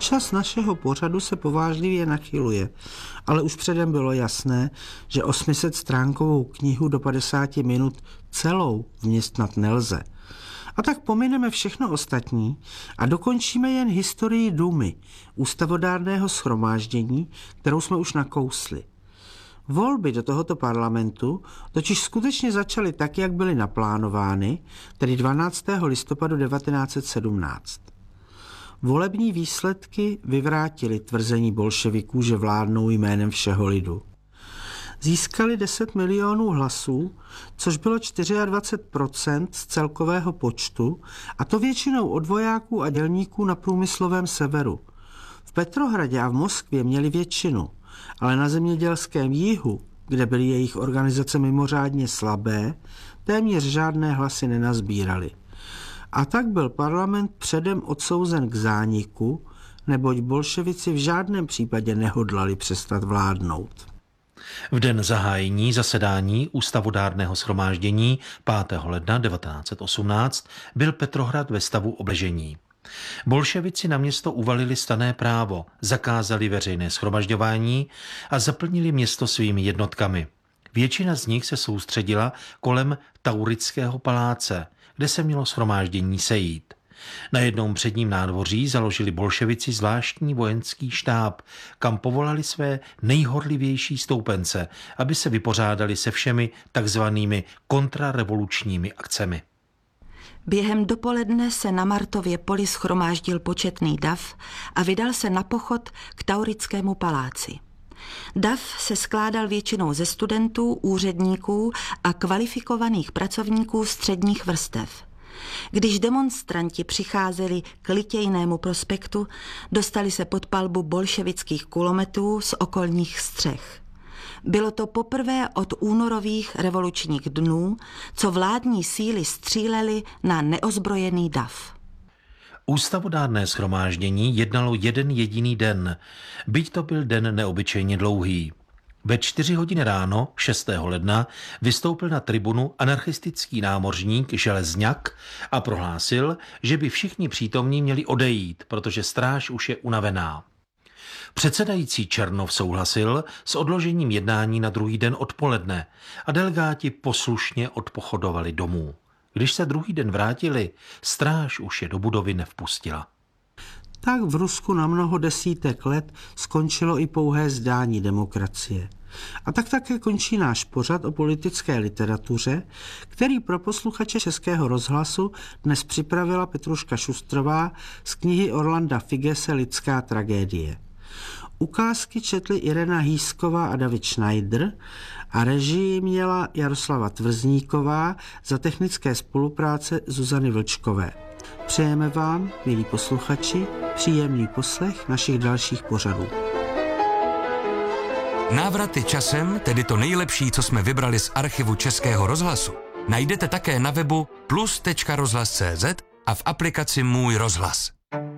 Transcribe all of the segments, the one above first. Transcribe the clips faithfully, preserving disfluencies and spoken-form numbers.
Čas našeho pořadu se povážlivě nachyluje, ale už předem bylo jasné, že osmisetstránkovou knihu do padesáti minut celou vměstnat nelze. A tak pomineme všechno ostatní a dokončíme jen historii Dumy, ústavodárného shromáždění, kterou jsme už nakousli. Volby do tohoto parlamentu totiž skutečně začaly tak, jak byly naplánovány, tedy dvanáctého listopadu devatenáct set sedmnáct. Volební výsledky vyvrátily tvrzení bolševiků, že vládnou jménem všeho lidu. Získali deset milionů hlasů, což bylo dvacet čtyři procent z celkového počtu, a to většinou od vojáků a dělníků na průmyslovém severu. V Petrohradě a v Moskvě měli většinu, ale na zemědělském jihu, kde byly jejich organizace mimořádně slabé, téměř žádné hlasy nenazbírali. A tak byl parlament předem odsouzen k zániku, neboť bolševici v žádném případě nehodlali přestat vládnout. V den zahájení zasedání ústavodárného shromáždění pátého ledna devatenáct set osmnáct byl Petrohrad ve stavu obležení. Bolševici na město uvalili stanné právo, zakázali veřejné shromažďování a zaplnili město svými jednotkami. Většina z nich se soustředila kolem Taurického paláce, kde se mělo shromáždění sejít. Na jednom předním nádvoří založili bolševici zvláštní vojenský štáb, kam povolali své nejhorlivější stoupence, aby se vypořádali se všemi takzvanými kontrarevolučními akcemi. Během dopoledne se na Martově poli shromáždil početný dav a vydal se na pochod k Taurickému paláci. Dav se skládal většinou ze studentů, úředníků a kvalifikovaných pracovníků středních vrstev. Když demonstranti přicházeli k Litějnému prospektu, dostali se pod palbu bolševických kulometů z okolních střech. Bylo to poprvé od únorových revolučních dnů, co vládní síly střílely na neozbrojený dav. Ústavodárné shromáždění jednalo jeden jediný den, byť to byl den neobyčejně dlouhý. Ve čtyři hodiny ráno, šestého ledna, vystoupil na tribunu anarchistický námořník Železňak a prohlásil, že by všichni přítomní měli odejít, protože stráž už je unavená. Předsedající Černov souhlasil s odložením jednání na druhý den odpoledne a delegáti poslušně odpochodovali domů. Když se druhý den vrátili, stráž už je do budovy nevpustila. Tak v Rusku na mnoho desítek let skončilo i pouhé zdání demokracie. A tak také končí náš pořad o politické literatuře, který pro posluchače Českého rozhlasu dnes připravila Petruška Šustrová z knihy Orlanda Figese Lidská tragédie. Ukázky četli Irena Hýsková a David Schneider a režii měla Jaroslava Tvrzníková za technické spolupráce Zuzany Vlčkové. Přejeme vám, milí posluchači, příjemný poslech našich dalších pořadů. Návraty časem, tedy to nejlepší, co jsme vybrali z archivu Českého rozhlasu, najdete také na webu plus tečka rozhlas tečka cé zet a v aplikaci Můj rozhlas.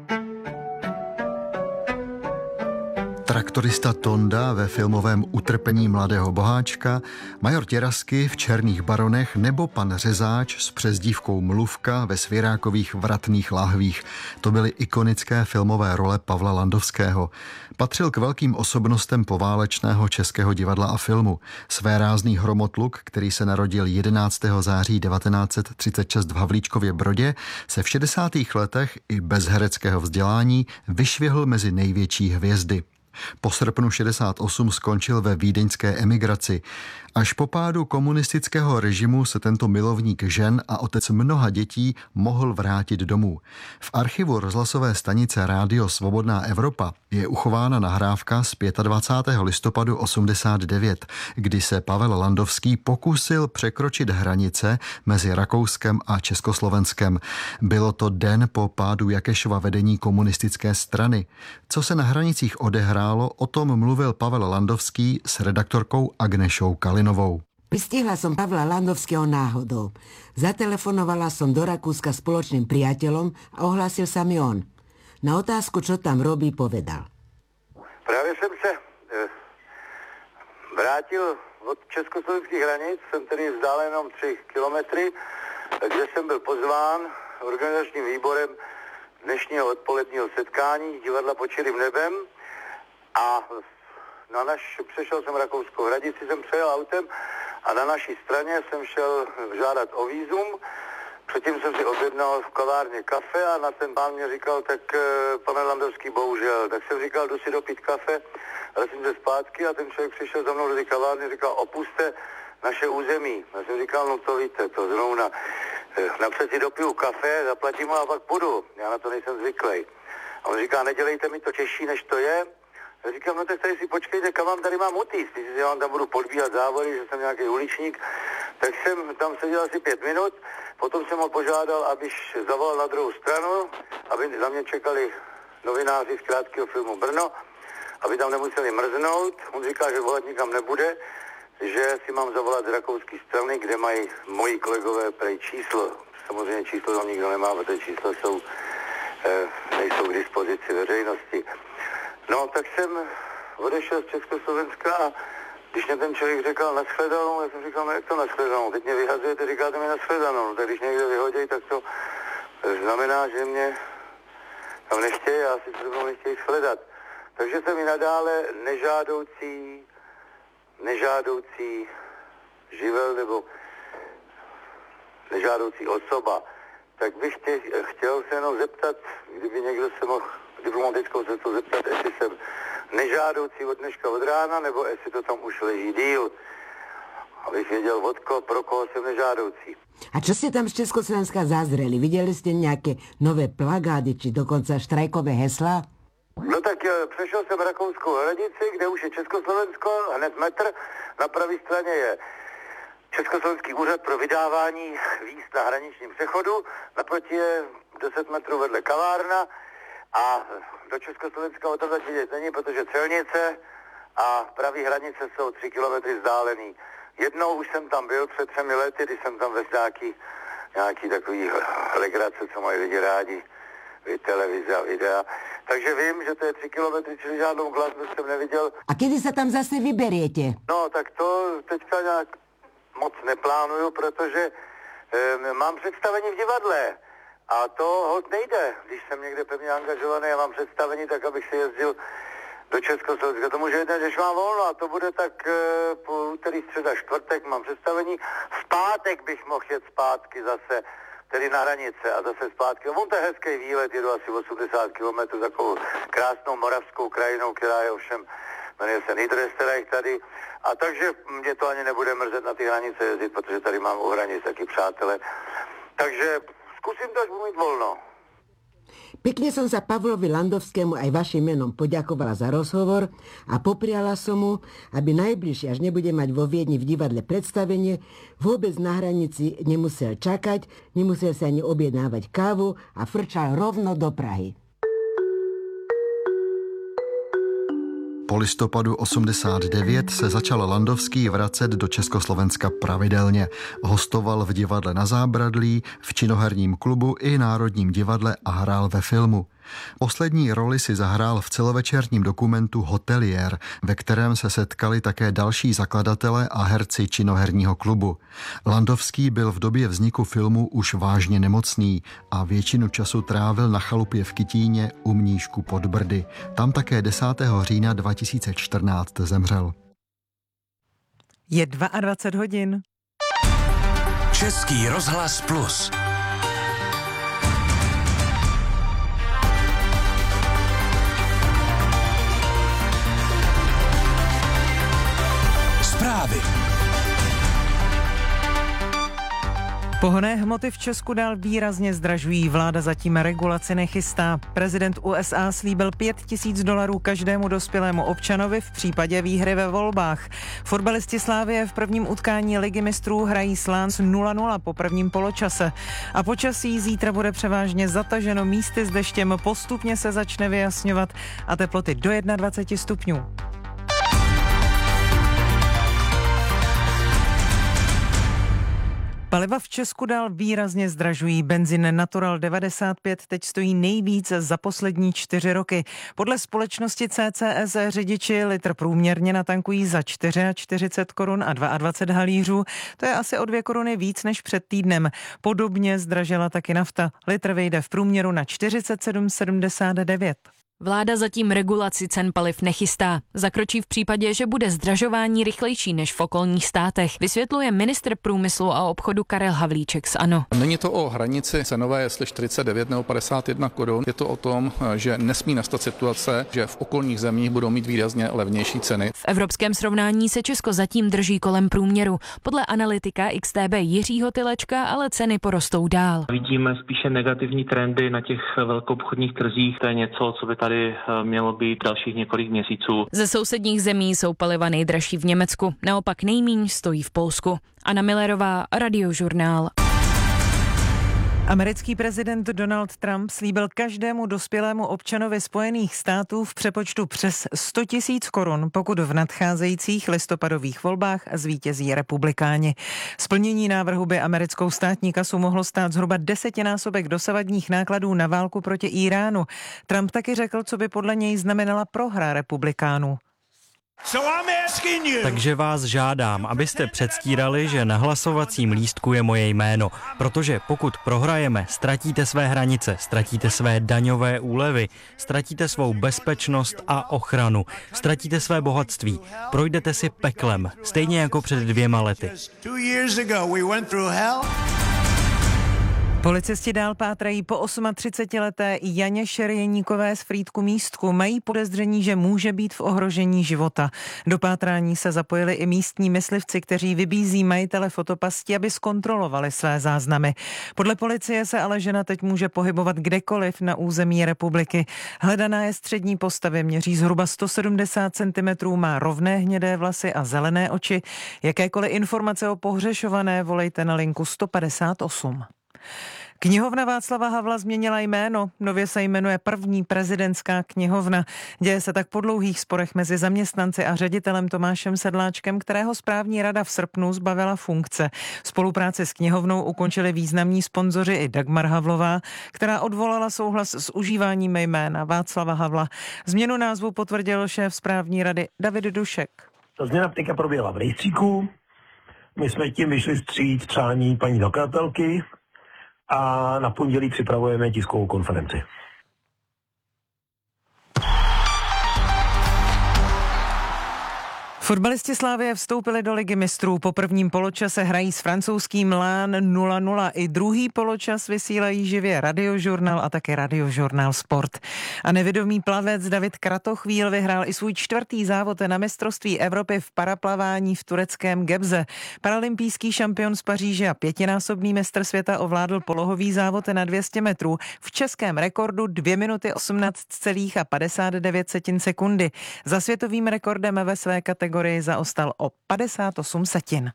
Traktorista Tonda ve filmovém Utrpení mladého boháčka, major Těrasky v Černých baronech nebo pan Řezáč s přezdívkou Mluvka ve Svěrákových vratných láhvích. To byly ikonické filmové role Pavla Landovského. Patřil k velkým osobnostem poválečného českého divadla a filmu. Svérázný hromotluk, který se narodil jedenáctého září devatenáct set třicet šest v Havlíčkově Brodě, se v šedesátých letech i bez hereckého vzdělání vyšvihl mezi největší hvězdy. Po srpnu šedesát osm skončil ve vídeňské emigraci. Až po pádu komunistického režimu se tento milovník žen a otec mnoha dětí mohl vrátit domů. V archivu rozhlasové stanice Rádio Svobodná Evropa je uchována nahrávka z dvacátého pátého listopadu osmdesát devět, kdy se Pavel Landovský pokusil překročit hranice mezi Rakouskem a Československem. Bylo to den po pádu Jakešova vedení komunistické strany. Co se na hranicích odehrálo, o tom mluvil Pavel Landovský s redaktorkou Agnešou Kalinovou. Pristihla som Pavla Landovského náhodou. Zatelefonovala som do Rakúska spoločným priateľom a ohlásil sa mi on. Na otázku, čo tam robí, povedal. Právě jsem se eh, vrátil od československých hranic, jsem tedy vzdálen jenom tři kilometry, kde jsem byl pozván organizačním výborem dnešního odpoledního setkání divadla Pod čirým nebem a na naš, přešel jsem Rakouskou hranici, jsem přejel autem a na naší straně jsem šel žádat o vízum. Předtím jsem si objednal v kavárně kafe a na ten pán mě říkal, tak pane Landovský, bohužel. Tak jsem říkal, jdu si dopít kafe, ale jsem se zpátky a ten člověk přišel za mnou do té kavárny a říkal, opuste naše území. Já jsem říkal, no to víte, to zrovna napřed si dopiju kafe, zaplatím ho a pak půjdu. Já na to nejsem zvyklý. A on říká, nedělejte mi to těžší, než to je. Já říkám, no tak tady si počkejte, kam vám tady mám utíct. Když já vám tam budu podbíhat závody, že jsem nějaký uličník, tak jsem tam seděl asi pět minut, potom jsem ho požádal, abych zavolal na druhou stranu, aby za mě čekali novináři z krátkého filmu Brno, aby tam nemuseli mrznout. On říká, že volat nikam nebude, že si mám zavolat z rakouské strany, kde mají moji kolegové prej číslo. Samozřejmě číslo tam nikdo nemá, protože čísla jsou, eh, nejsou k dispozici veřejnosti. No, tak jsem odešel z Československa a když mě ten člověk řekl nashledanou, já jsem říkal, no jak to nashledanou, teď mě vyhazujete, říkáte mi nashledanou, no tak když někde vyhodí, tak to znamená, že mě tam nechtějí a asi se mnou nechtějí shledat. Takže jsem i nadále nežádoucí, nežádoucí živel nebo nežádoucí osoba. Tak bych tě, chtěl se jenom zeptat, kdyby někdo se mohl diplomatickou cestou zeptat, jestli jsem nežádoucí od dneška od rána, nebo jestli to tam už leží díl, abych věděl, od ko, pro koho jsem nežádoucí. A čo ste tam z Československa zazreli? Videli ste nejaké nové plagády, či dokonca štrajkové heslá? No tak přešel jsem Rakouskou hranici, kde už je Československo, hned metr, na pravé straně je Československý úřad pro vydávání víz na hraničním přechodu, naproti je deset metrů vedle kavárna a do Československa o to vidět není, protože celnice a pravý hranice jsou tři kilometry vzdálený. Jednou už jsem tam byl před třemi lety, když jsem tam vezl nějaký, nějaký takový legrace, co mají lidi rádi, televize a videa. Takže vím, že to je tři kilometry, čili žádnou glasnost jsem neviděl. A kedy sa tam zase vyberiete? No, tak to teďka nějak moc neplánuju, protože e, mám představení v divadle. A to holt nejde, když jsem někde pevně angažovaný a mám představení, tak abych si jezdil do Československa. To může jít, když mám volno a to bude tak e, po úterý, středa, čtvrtek mám představení. V pátek bych mohl jet zpátky zase, tedy na hranice a zase zpátky. On to je hezký výlet, jedu asi osmdesát kilometrů takovou krásnou moravskou krajinou, která je ovšem, jmenuje se Niederösterreich tady. A takže mě to ani nebude mrzet na ty hranice jezdit, protože tady mám u hranic taky přátele. Takže skúsim to, až budu mít voľno. Pekne som sa Pavlovi Landovskému aj vašim menom poďakovala za rozhovor a popriala som mu, aby najbližšie, až nebude mať vo Viedni v divadle predstavenie, vôbec na hranici nemusel čakať, nemusel sa ani objednávať kávu a frčal rovno do Prahy. Po listopadu osmdesát devět se začal Landovský vracet do Československa pravidelně. Hostoval v divadle Na Zábradlí, v činoherním klubu i Národním divadle a hrál ve filmu. Poslední roli si zahrál v celovečerním dokumentu Hotelier, ve kterém se setkali také další zakladatelé a herci činoherního klubu. Landovský byl v době vzniku filmu už vážně nemocný a většinu času trávil na chalupě v Kytíně u Mníšku pod Brdy. Tam také desátého října dva tisíce čtrnáct zemřel. Je dvacet dva hodin. Český rozhlas Plus. Zprávy. Pohonné hmoty v Česku dál výrazně zdražují. Vláda zatím regulaci nechystá. Prezident U S A slíbil pět tisíc dolarů každému dospělému občanovi v případě výhry ve volbách. Fotbalisti Slavie v prvním utkání Ligy mistrů hrají s Lens nula nula po prvním poločase. A počasí zítra bude převážně zataženo místy s deštěm, postupně se začne vyjasňovat a teploty do dvacet jedna stupňů. Paliva v Česku dál výrazně zdražují. Benzin Natural devadesát pět teď stojí nejvíc za poslední čtyři roky. Podle společnosti C C S řidiči litr průměrně natankují za čtyřicet čtyři korun a dvacet dva halířů. To je asi o dvě koruny víc než před týdnem. Podobně zdražila taky nafta. Litr vyjde v průměru na čtyřicet sedm sedmdesát devět. Vláda zatím regulaci cen paliv nechystá. Zakročí v případě, že bude zdražování rychlejší než v okolních státech, vysvětluje ministr průmyslu a obchodu Karel Havlíček z ANO. Není to o hranici cenové, jestli čtyřicet devět nebo padesát jedna korun. Je to o tom, že nesmí nastat situace, že v okolních zemích budou mít výrazně levnější ceny. V evropském srovnání se Česko zatím drží kolem průměru. Podle analytika X T B Jiřího Tylečka ale ceny porostou dál. Vidíme spíše negativní trendy na těch velkoobchodních trzích. To je něco, co by tady mělo být dalších několik měsíců. Ze sousedních zemí jsou paliva nejdražší v Německu, naopak nejmíň stojí v Polsku. Anna Millerová, Radiožurnál. Americký prezident Donald Trump slíbil každému dospělému občanovi Spojených států v přepočtu přes sto tisíc korun, pokud v nadcházejících listopadových volbách zvítězí republikáni. Splnění návrhu by americkou státní kasu mohlo stát zhruba desetinásobek dosavadních nákladů na válku proti Íránu. Trump taky řekl, co by podle něj znamenala prohra republikánů. Takže vás žádám, abyste předstírali, že na hlasovacím lístku je moje jméno, protože pokud prohrajeme, ztratíte své hranice, ztratíte své daňové úlevy, ztratíte svou bezpečnost a ochranu, ztratíte své bohatství, projdete si peklem, stejně jako před dvěma lety. Policisti dál pátrají po třicetiosmileté Janě Šerjeníkové z Frýdku Místku. Mají podezření, že může být v ohrožení života. Do pátrání se zapojili i místní myslivci, kteří vybízí majitele fotopasti, aby zkontrolovali své záznamy. Podle policie se ale žena teď může pohybovat kdekoliv na území republiky. Hledaná je střední postavy, měří zhruba sto sedmdesát centimetrů, má rovné hnědé vlasy a zelené oči. Jakékoliv informace o pohřešované volejte na linku sto padesát osm. Knihovna Václava Havla změnila jméno, nově se jmenuje První prezidentská knihovna. Děje se tak po dlouhých sporech mezi zaměstnanci a ředitelem Tomášem Sedláčkem, kterého správní rada v srpnu zbavila funkce. Spolupráci s knihovnou ukončili významní sponzoři i Dagmar Havlová, která odvolala souhlas s užíváním jména Václava Havla. Změnu názvu potvrdil šéf správní rady David Dušek. Ta změna teďka proběhla v rejstříku, my jsme tím vyšli vstříc přání paní zakladatelky a na pondělí připravujeme tiskovou konferenci. Fotbalisti Slavie vstoupili do Ligy mistrů. Po prvním poločase hrají s francouzským Lán nula nula. I druhý poločas vysílají živě Radiožurnál a také Radiožurnál Sport. A nevědomý plavec David Kratochvíl vyhrál i svůj čtvrtý závod na mistrovství Evropy v paraplavání v tureckém Gebze. Paralympijský šampion z Paříže a pětinásobný mistr světa ovládl polohový závod na dvě stě metrů v českém rekordu dvě minuty osmnáct celých padesát devět setin sekundy. Za světovým rekordem ve své kategorii zaostal o padesát osm setin.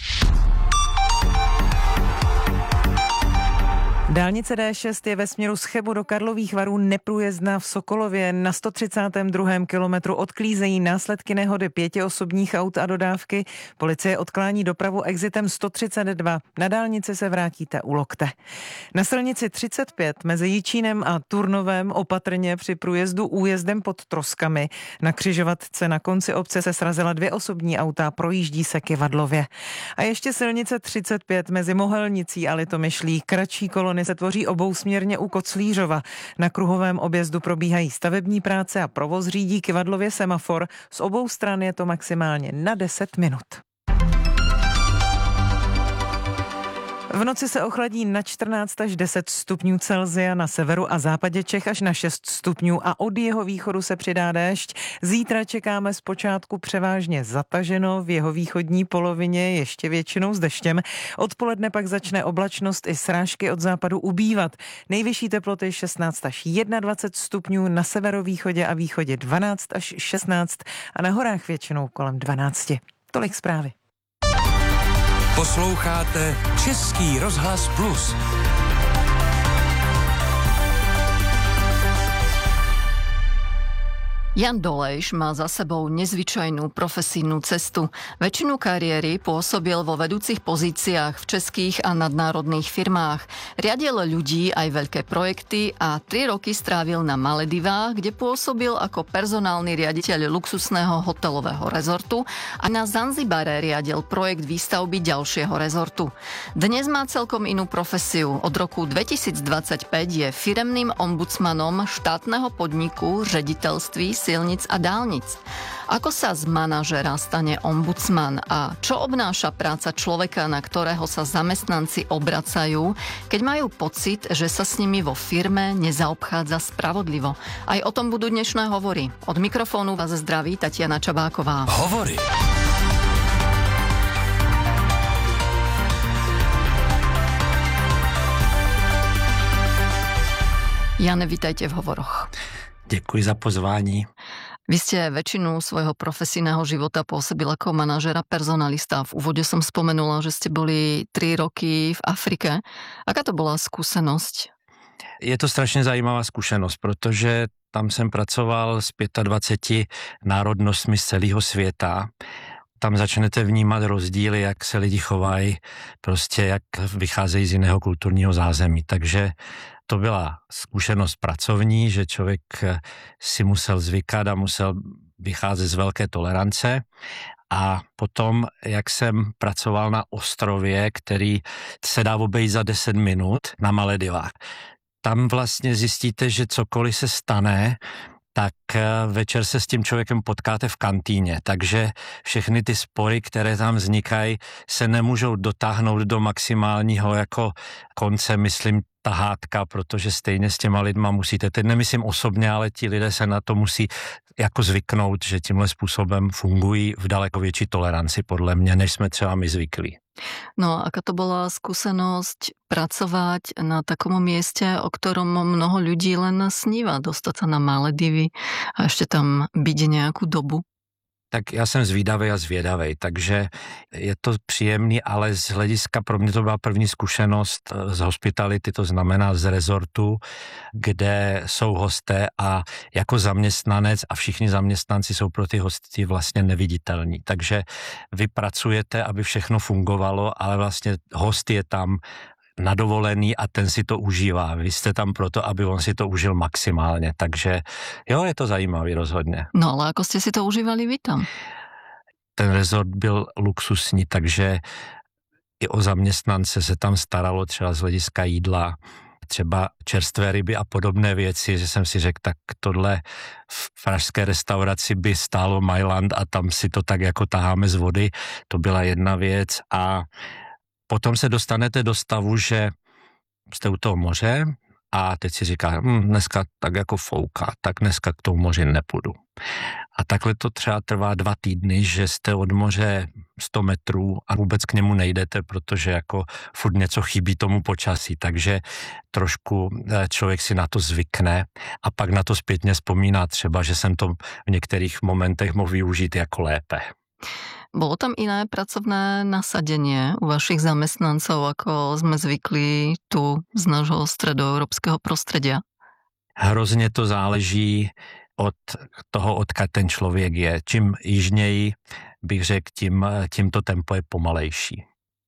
Dálnice D šest je ve směru z Chebu do Karlových Varů neprůjezdná v Sokolově. Na sto třicátém druhém kilometru odklízejí následky nehody pěti osobních aut a dodávky. Policie odklání dopravu exitem sto třicet dva. Na dálnici se vrátíte u Lokte. Na silnici třicet pět mezi Jičínem a Turnovem opatrně při průjezdu újezdem pod Troskami. Na křižovatce na konci obce se srazila dvě osobní auta, projíždí se Kyvadlově. A ještě silnice třicet pět mezi Mohelnicí a Litomyšlí. Kratší kolony se tvoří obousměrně u Koclířova. Na kruhovém objezdu probíhají stavební práce a provoz řídí Kyvadlově semafor. Z obou stran je to maximálně na deset minut. V noci se ochladí na čtrnáct až deset stupňů Celsia, na severu a západě Čech až na šest stupňů a od jeho východu se přidá déšť. Zítra čekáme zpočátku převážně zataženo, v jeho východní polovině ještě většinou s deštěm. Odpoledne pak začne oblačnost i srážky od západu ubývat. Nejvyšší teploty šestnáct až dvacet jedna stupňů, na severovýchodě a východě dvanáct až šestnáct a na horách většinou kolem dvanáct. Tolik zprávy. Posloucháte Český rozhlas Plus. Jan Dolejš má za sebou nezvyčajnú profesijnú cestu. Väčšinu kariéry pôsobil vo vedúcich pozíciách v českých a nadnárodných firmách. Riadil ľudí aj veľké projekty a tri roky strávil na Maledivách, kde pôsobil ako personálny riaditeľ luxusného hotelového rezortu a na Zanzibare riadil projekt výstavby ďalšieho rezortu. Dnes má celkom inú profesiu. Od roku dvetisícdvadsaťpäť je firemným ombudsmanom štátneho podniku Ředitelství silnic a dálnic. Ako sa z manažera stane ombudsman a čo obnáša práca človeka, na ktorého sa zamestnanci obracajú, keď majú pocit, že sa s nimi vo firme nezaobchádza spravodlivo? Aj o tom budú dnešné hovory. Od mikrofónu vás zdraví Tatiana Čabáková. Hovory. Jane, vítajte v hovoroch. Děkuji za pozvání. Vy ste väčšinu svojho profesijného života pôsobil ako manažera personalista. V úvode som spomenula, že ste boli tri roky v Afrike. Aká to bola skúsenosť? Je to strašně zajímavá zkušenost, protože tam jsem pracoval s dvaceti pěti národnostmi z celého světa. Tam začnete vnímat rozdíly, jak se lidi chovají, prostě jak vycházejí z jiného kulturního zázemí. Takže to byla zkušenost pracovní, že člověk si musel zvykat a musel vycházet z velké tolerance. A potom, jak jsem pracoval na ostrově, který se dá obejít za deset minut na Maledivách, tam vlastně zjistíte, že cokoliv se stane, tak večer se s tím člověkem potkáte v kantýně. Takže všechny ty spory, které tam vznikají, se nemůžou dotáhnout do maximálního jako konce, myslím, ta hádka, protože stejně s těma lidma musíte, teď nemyslím osobně, ale ti lidé se na to musí jako zvyknout, že tímhle způsobem fungují v daleko větší toleranci podle mě, než jsme třeba my zvyklí. No a aká to bola skúsenosť pracovať na takom mieste, o ktorom mnoho ľudí len sníva, dostať sa na Maledivy a ešte tam byť nejakú dobu? Tak já jsem zvídavý a zvědavý, takže je to příjemný, ale z hlediska pro mě to byla první zkušenost z hospitality, to znamená z rezortu, kde jsou hosté a jako zaměstnanec a všichni zaměstnanci jsou pro ty hosty vlastně neviditelní. Takže vy pracujete, aby všechno fungovalo, ale vlastně host je tam na dovolený a ten si to užívá. Vy jste tam proto, aby on si to užil maximálně. Takže jo, je to zajímavý rozhodně. No ale ako ste si to užívali vy tam? Ten rezort byl luxusní, takže i o zaměstnance se tam staralo třeba z hlediska jídla, třeba čerstvé ryby a podobné věci, že jsem si řekl, tak tohle v pražské restauraci by stálo Mailand a tam si to tak jako taháme z vody. To byla jedna věc a potom se dostanete do stavu, že jste u toho moře a teď si říká, hm, dneska tak jako fouká, tak dneska k tomu moři nepůjdu. A takhle to třeba trvá dva týdny, že jste od moře sto metrů a vůbec k němu nejdete, protože jako furt něco chybí tomu počasí, takže trošku člověk si na to zvykne a pak na to zpětně vzpomíná třeba, že jsem to v některých momentech mohl využít jako lépe. Bolo tam iné pracovné nasadenie u vašich zamestnancov, ako sme zvykli tu z nášho stredoeurópskeho prostredia? Hrozně to záleží od toho, odkud ten člověk je. Čím jižněji, bych řekl, tím, tím to tempo je pomalejší.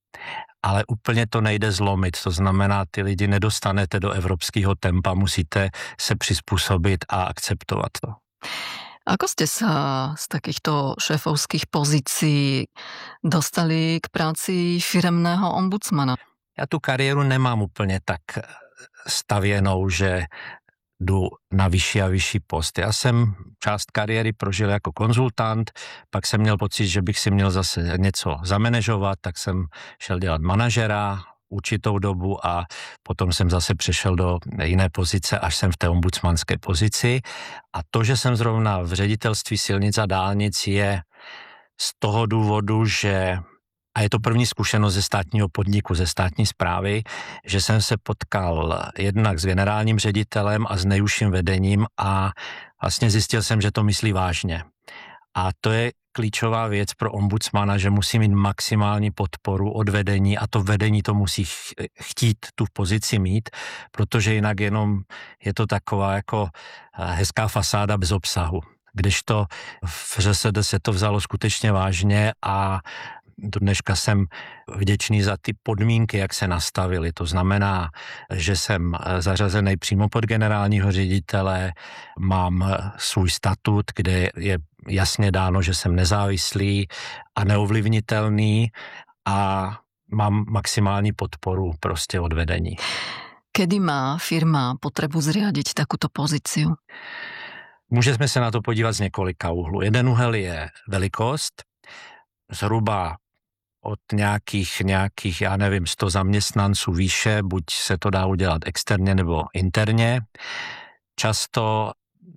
Ale úplně to nejde zlomit, to znamená, ty lidi nedostanete do evropského tempa, musíte se přizpůsobit a akceptovat to. Ako ste sa z takýchto šéfovských pozícií dostali k práci firemného ombudsmana? Já tu kariéru nemám úplně tak stavěnou, že jdu na vyšší a vyšší post. Já jsem část kariéry prožil jako konzultant, pak jsem měl pocit, že bych si měl zase něco zamanežovat, tak jsem šel dělat manažera určitou dobu a potom jsem zase přešel do jiné pozice, až jsem v té ombudsmanské pozici. A to, že jsem zrovna v ředitelství silnic a dálnic, je z toho důvodu, že a je to první zkušenost ze státního podniku, ze státní správy, že jsem se potkal jednak s generálním ředitelem a s nejužším vedením a vlastně zjistil jsem, že to myslí vážně. A to je klíčová věc pro ombudsmana, že musí mít maximální podporu od vedení a to vedení to musí chtít tu pozici mít, protože jinak jenom je to taková jako hezká fasáda bez obsahu. Kdežto v ŘSD se to vzalo skutečně vážně a do dneška jsem vděčný za ty podmínky, jak se nastavily. To znamená, že jsem zařazený přímo pod generálního ředitele, mám svůj statut, kde je jasně dáno, že jsem nezávislý a neovlivnitelný a mám maximální podporu prostě od vedení. Kedy má firma potřebu zriadiť takúto pozíciu? Můžeme se na to podívat z několika úhlů. Jeden úhel je velikost, zhruba od nějakých, nějakých, já nevím, sto zaměstnanců výše, buď se to dá udělat externě nebo interně. Často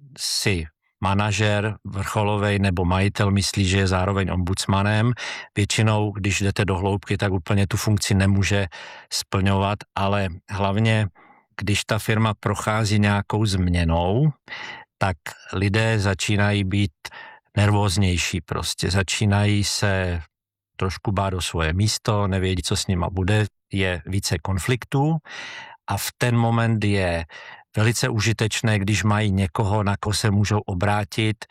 si manažer vrcholovej nebo majitel myslí, že je zároveň ombudsmanem. Většinou, když jdete do hloubky, tak úplně tu funkci nemůže splňovat, ale hlavně, když ta firma prochází nějakou změnou, tak lidé začínají být nervóznější, prostě začínají se trošku bát o svoje místo, nevědí, co s nima bude, je více konfliktů a v ten moment je velice užitečné, když mají někoho, na koho se můžou obrátit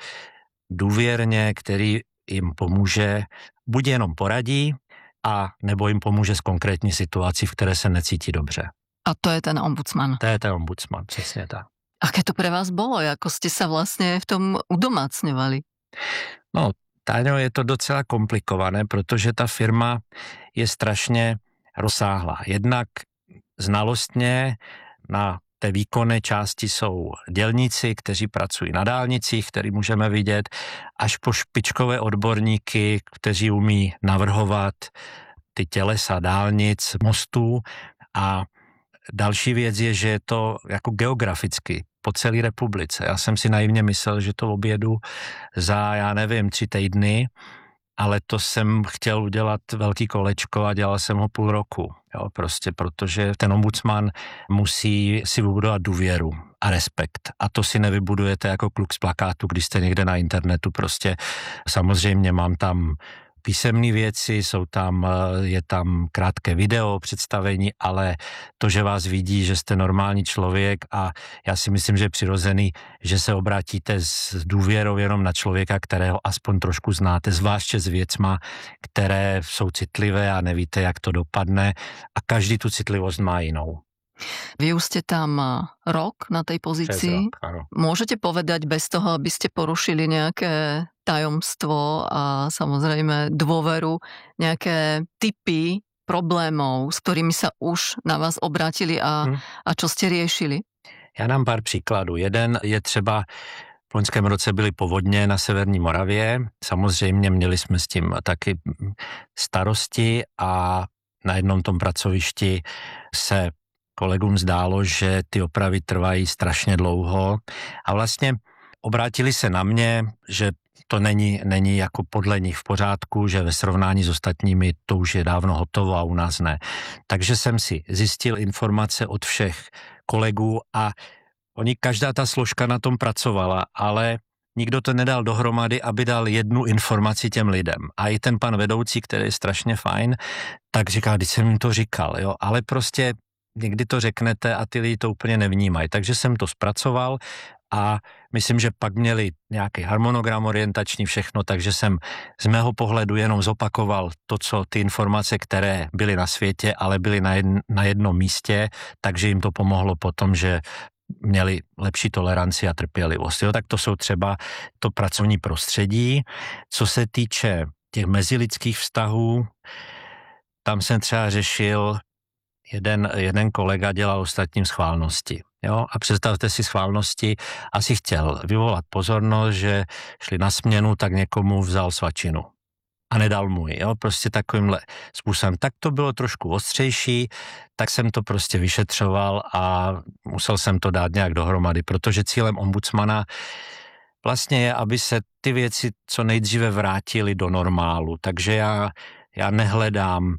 důvěrně, který jim pomůže, buď jenom poradí, a nebo jim pomůže s konkrétní situací, v které se necítí dobře. A to je ten ombudsman. To je ten ombudsman, přesně tak. Aké to pre vás bolo? Ako ste sa vlastne v tom udomácňovali? No, Táňo, je to docela komplikované, protože ta firma je strašně rozsáhlá. Jednak znalostně na té výkonné části jsou dělníci, kteří pracují na dálnicích, který můžeme vidět, až po špičkové odborníky, kteří umí navrhovat ty tělesa dálnic, mostů. A další věc je, že je to jako geograficky po celé republice. Já jsem si naivně myslel, že to objedu za, já nevím, tři týdny, ale to jsem chtěl udělat velký kolečko a dělal jsem ho půl roku. Jo, prostě protože ten ombudsman musí si vybudovat důvěru a respekt. A to si nevybudujete jako kluk z plakátu, když jste někde na internetu. Prostě samozřejmě mám tam písemné věci, jsou tam, je tam krátké video představení, ale to, že vás vidí, že jste normální člověk a já si myslím, že je přirozený, že se obrátíte s důvěrou jenom na člověka, kterého aspoň trošku znáte, zvláště s věcma, které jsou citlivé a nevíte, jak to dopadne a každý tu citlivost má jinou. Vy už ste tam rok na tej pozícii. Rok, Môžete povedať bez toho, aby ste porušili nejaké tajomstvo a samozrejme dôveru, nejaké typy problémov, s ktorými sa už na vás obrátili a, hmm. a čo ste riešili? Já dám pár příkladů. Jeden je třeba, v loňském roce byly povodně na severní Moravě. Samozřejmě měli jsme s tím taky starosti a na jednom tom pracovišti se kolegům zdálo, že ty opravy trvají strašně dlouho a vlastně obrátili se na mě, že to není, není jako podle nich v pořádku, že ve srovnání s ostatními to už je dávno hotovo a u nás ne. Takže jsem si zjistil informace od všech kolegů a oni, každá ta složka na tom pracovala, ale nikdo to nedal dohromady, aby dal jednu informaci těm lidem. A i ten pan vedoucí, který je strašně fajn, tak říkal, když jsem jim to říkal, jo, ale prostě někdy to řeknete a ty lidi to úplně nevnímají. Takže jsem to zpracoval a myslím, že pak měli nějaký harmonogram orientační všechno, takže jsem z mého pohledu jenom zopakoval to, co ty informace, které byly na světě, ale byly na, jedn, na jednom místě, takže jim to pomohlo potom, že měli lepší toleranci a trpělivost. Jo, tak to jsou třeba to pracovní prostředí. Co se týče těch mezilidských vztahů, tam jsem třeba řešil, jeden, jeden kolega dělal ostatním schválnosti. Jo? A představte si schválnosti, asi chtěl vyvolat pozornost, že šli na směnu, tak někomu vzal svačinu a nedal mu ji. Jo? Prostě takovýmhle způsobem. Tak to bylo trošku ostřejší, tak jsem to prostě vyšetřoval a musel jsem to dát nějak dohromady, protože cílem ombudsmana vlastně je, aby se ty věci co nejdříve vrátily do normálu. Takže já, já nehledám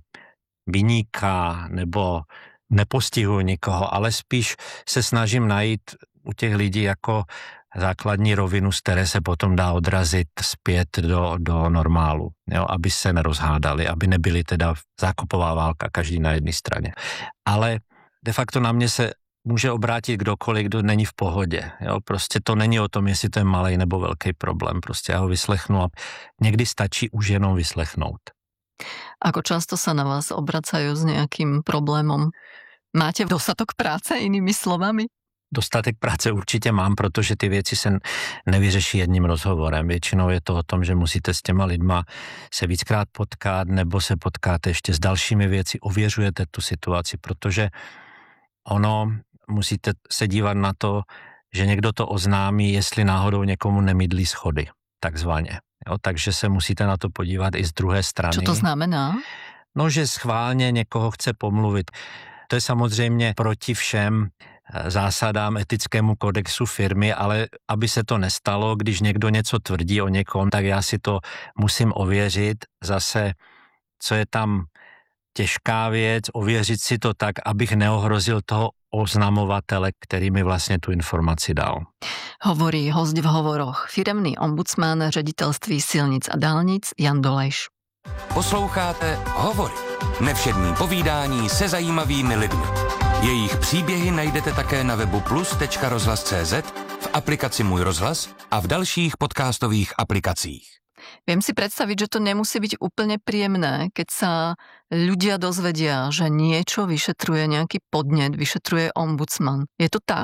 viníka nebo nepostihuji nikoho, ale spíš se snažím najít u těch lidí jako základní rovinu, z které se potom dá odrazit zpět do, do normálu, jo, aby se nerozhádali, aby nebyly teda zákopová válka každý na jedné straně. Ale de facto na mě se může obrátit kdokoliv, kdo není v pohodě. Jo? Prostě to není o tom, jestli to je malej nebo velký problém. Prostě já ho vyslechnu a někdy stačí už jenom vyslechnout. Ako často sa na vás obracajú s nejakým problémom? Máte dostatok práce, inými slovami? Dostatek práce určitě mám, protože ty věci se nevyřeší jedním rozhovorem. Většinou je to o tom, že musíte s těma lidma se víckrát potkat, nebo se potkáte ještě s dalšími věci, ověřujete tu situaci, protože ono, musíte se dívat na to, že někdo to oznámí, jestli náhodou někomu nemydlí schody, takzvaně. Jo, takže se musíte na to podívat i z druhé strany. Co to znamená? No, že schválně někoho chce pomluvit. To je samozřejmě proti všem zásadám etickému kodexu firmy, ale aby se to nestalo, když někdo něco tvrdí o někom, tak já si to musím ověřit. Zase, co je tam těžká věc, ověřit si to tak, abych neohrozil toho oznamovatele, který mi vlastně tu informaci dal. Hovorí host v hovoroch, firemný ombudsman ředitelství silnic a dálnic Jan Dolejš. Posloucháte Hovory. Nevšední povídání se zajímavými lidmi. Jejich příběhy najdete také na webu plus tečka rozhlas tečka cé zet, v aplikaci Můj rozhlas a v dalších podcastových aplikacích. Viem si predstaviť, že to nemusí byť úplne príjemné, keď sa ľudia dozvedia, že niečo vyšetruje, nejaký podnet vyšetruje ombudsman. Je to tak?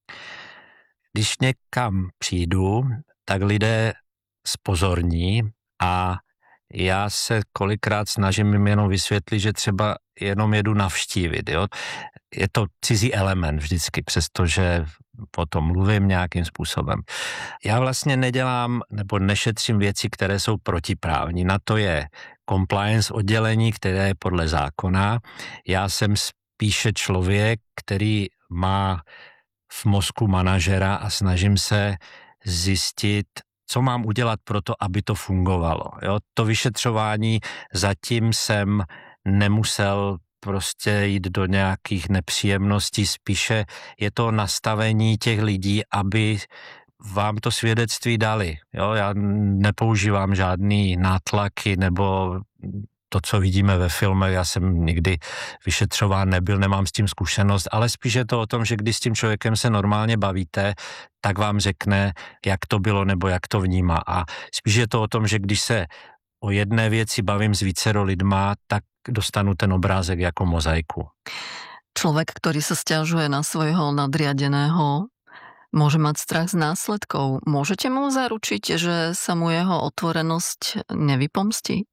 Když někam přijdu, tak lidé spozorní a já se kolikrát snažím jim jenom vysvětlit, že třeba jenom jedu navštívit. Jo? Je to cizí element vždycky, přestože potom mluvím nějakým způsobem. Já vlastně nedělám nebo nešetřím věci, které jsou protiprávní. Na to je compliance oddělení, které je podle zákona. Já jsem spíše člověk, který má v mozku manažera a snažím se zjistit, co mám udělat pro to, aby to fungovalo. Jo? To vyšetřování zatím jsem nemusel prostě jít do nějakých nepříjemností, spíše je to nastavení těch lidí, aby vám to svědectví dali. Jo? Já nepoužívám žádný nátlaky nebo to, co vidíme ve filmech, já jsem nikdy vyšetřován nebyl, nemám s tím zkušenost, ale spíš je to o tom, že když s tím člověkem se normálně bavíte, tak vám řekne, jak to bylo nebo jak to vnímá. A spíš je to o tom, že když se o jedné věci bavím s vícero lidma, tak dostanu ten obrázek jako mozaiku. Človek, ktorý sa sťažuje na svojho nadriadeného, môže mať strach z následkov. Môžete mu zaručiť, že sa mu jeho otvorenosť nevypomstí?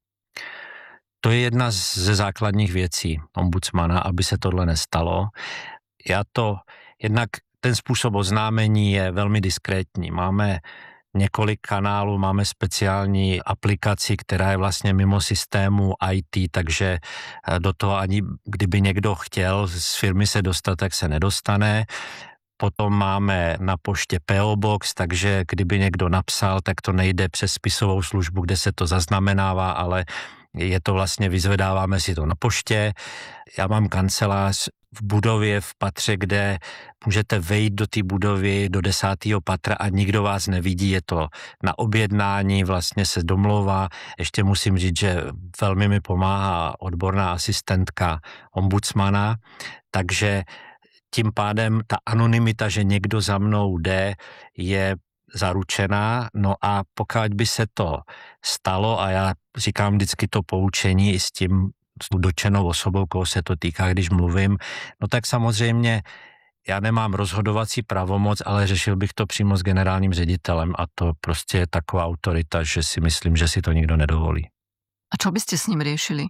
To je jedna ze základních věcí ombudsmana, aby se tohle nestalo. Já to, jednak ten způsob oznámení je velmi diskrétní. Máme několik kanálů, máme speciální aplikaci, která je vlastně mimo systému í té, takže do toho ani kdyby někdo chtěl z firmy se dostat, tak se nedostane. Potom máme na poště P O Box, takže kdyby někdo napsal, tak to nejde přes spisovou službu, kde se to zaznamenává, ale je to vlastně, vyzvedáváme si to na poště. Já mám kancelář v budově, v patře, kde můžete vejít do té budovy do desátého patra a nikdo vás nevidí, je to na objednání, vlastně se domlouvá. Ještě musím říct, že velmi mi pomáhá odborná asistentka ombudsmana, takže tím pádem ta anonymita, že někdo za mnou jde, je zaručená, no a pokud by se to stalo, a já říkám vždycky to poučení i s tím s dotčenou osobou, koho se to týká, když mluvím, no tak samozřejmě já nemám rozhodovací pravomoc, ale řešil bych to přímo s generálním ředitelem a to prostě je taková autorita, že si myslím, že si to nikdo nedovolí. A čo byste s ním řešili?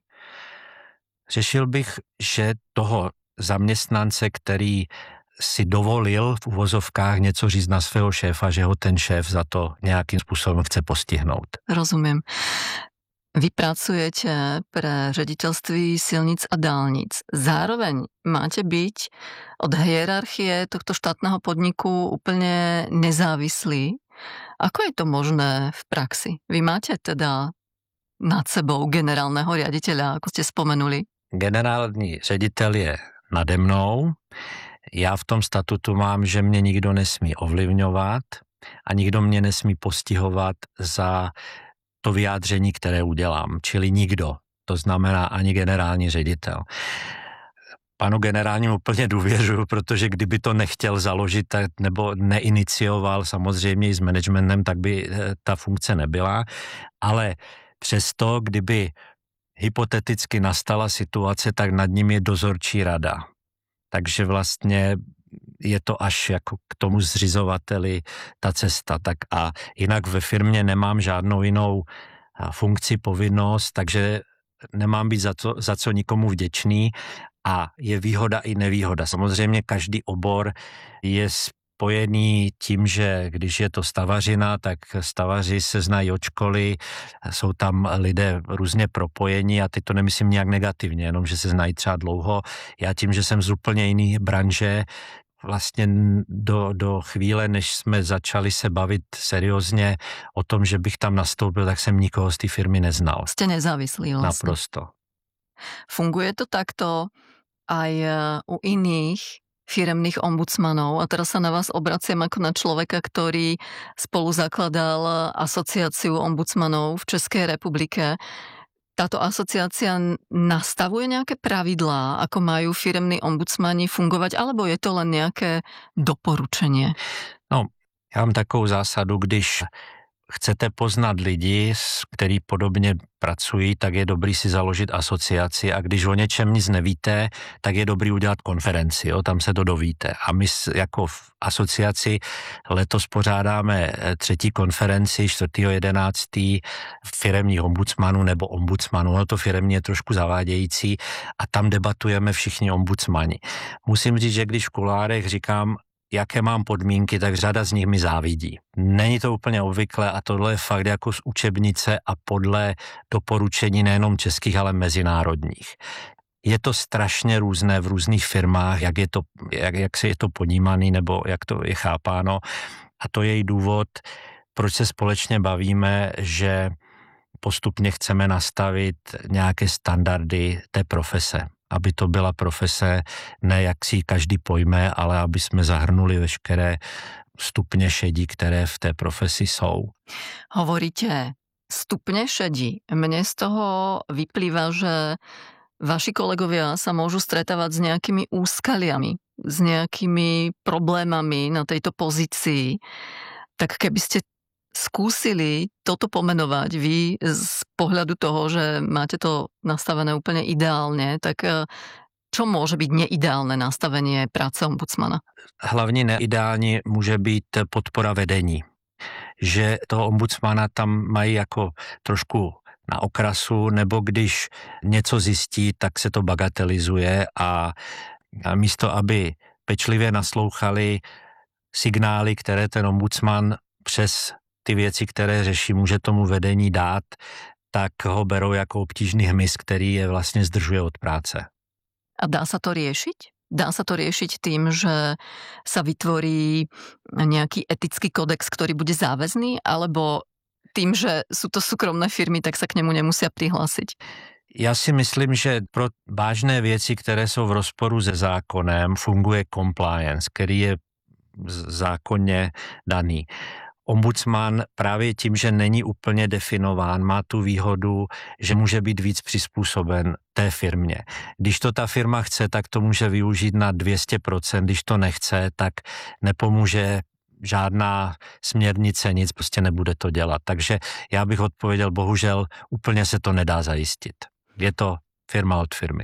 Řešil bych, že toho zaměstnance, který si dovolil v uvozovkách něco říct na svého šéfa, že ho ten šéf za to nějakým způsobem chce postihnout. Rozumím. Vy pracujete pre ředitelství silnic a dálnic. Zároveň máte byť od hierarchie tohto štátneho podniku úplne nezávislí. Ako je to možné v praxi? Vy máte teda nad sebou generálneho riaditeľa, ako ste spomenuli? Generální ředitel je nade mnou. Já v tom statutu mám, že mě nikdo nesmí ovlivňovat a nikdo mě nesmí postihovat za to vyjádření, které udělám, čili nikdo. To znamená ani generální ředitel. panu generálnímu plně důvěřuju, protože kdyby to nechtěl založit nebo neinicioval samozřejmě i s managementem, tak by ta funkce nebyla. Ale přesto, kdyby hypoteticky nastala situace, tak nad ním je dozorčí rada. Takže vlastně je to až jako k tomu zřizovateli ta cesta. Tak a jinak ve firmě nemám žádnou jinou funkci, povinnost, takže nemám být za, to, za co nikomu vděčný a je výhoda i nevýhoda. Samozřejmě každý obor je spojený tím, že když je to stavařina, tak stavaři se znají od školy, jsou tam lidé různě propojení a teď to nemyslím nějak negativně, jenom že se znají třeba dlouho. Já tím, že jsem z úplně jiný branže, vlastně do, do chvíle, než jsme začali se bavit seriózně o tom, že bych tam nastoupil, tak jsem nikoho z té firmy neznal. Ste nezávislí vlastne. Naprosto. Funguje to takto aj u iných firemných ombudsmanov a teraz sa na vás obraciam ako na človeka, ktorý spolu zakladal asociáciu ombudsmanov v Českej republike. Táto asociácia nastavuje nejaké pravidlá, ako majú firemní ombudsmani fungovať, alebo je to len nejaké doporučenie? No, já mám takovou zásadu, když chcete poznat lidi, kteří podobně pracují, tak je dobrý si založit asociaci a když o něčem nic nevíte, tak je dobrý udělat konferenci, jo, tam se to dovíte. A my jako v asociaci letos pořádáme třetí konferenci čtvrtého jedenáctého firemních ombudsmanů nebo ombudsmanů, no to firemní je trošku zavádějící a tam debatujeme všichni ombudsmani. Musím říct, že když v kulárech říkám, jaké mám podmínky, tak řada z nich mi závidí. Není to úplně obvyklé a tohle je fakt jako z učebnice a podle doporučení nejenom českých, ale mezinárodních. Je to strašně různé v různých firmách, jak, je to, jak, jak se je to ponímaný nebo jak to je chápáno. A to je i důvod, proč se společně bavíme, že postupně chceme nastavit nějaké standardy té profese. Aby to byla profese, ne jak si každý pojme, ale aby jsme zahrnuli veškeré stupně šedí, které v té profesi jsou. Hovoríte stupne šedí. Mne z toho vyplýva, že vaši kolegovia sa môžu stretávať s nejakými úskaliami, s nejakými problémami na tejto pozícii. Tak keby ste skúsili toto pomenovať vy z pohľadu toho, že máte to nastavené úplne ideálne, tak čo môže byť neideálne nastavenie práce ombudsmana? Hlavně neideální může být podpora vedení. Že toho ombudsmana tam mají jako trošku na okrasu, nebo když něco zjistí, tak se to bagatelizuje a, a místo, aby pečlivě naslouchali signály, které ten ombudsman přes ty věci, které řeší, může tomu vedení dát, tak ho berou jako obtížný hmyz, který je vlastně zdržuje od práce. A dá sa to riešiť? Dá sa to riešiť tým, že sa vytvorí nejaký etický kodex, ktorý bude záväzný, alebo tým, že sú to súkromné firmy, tak sa k nemu nemusia prihlásiť? Já si myslím, že pro vážné věci, které jsou v rozporu se zákonem, funguje compliance, který je zákonně daný. Ombudsman právě tím, že není úplně definován, má tu výhodu, že může být víc přizpůsoben té firmě. Když to ta firma chce, tak to může využít na dvě stě procent, když to nechce, tak nepomůže žádná směrnice, nic, prostě nebude to dělat. Takže já bych odpověděl, bohužel úplně se to nedá zajistit. Je to firma od firmy.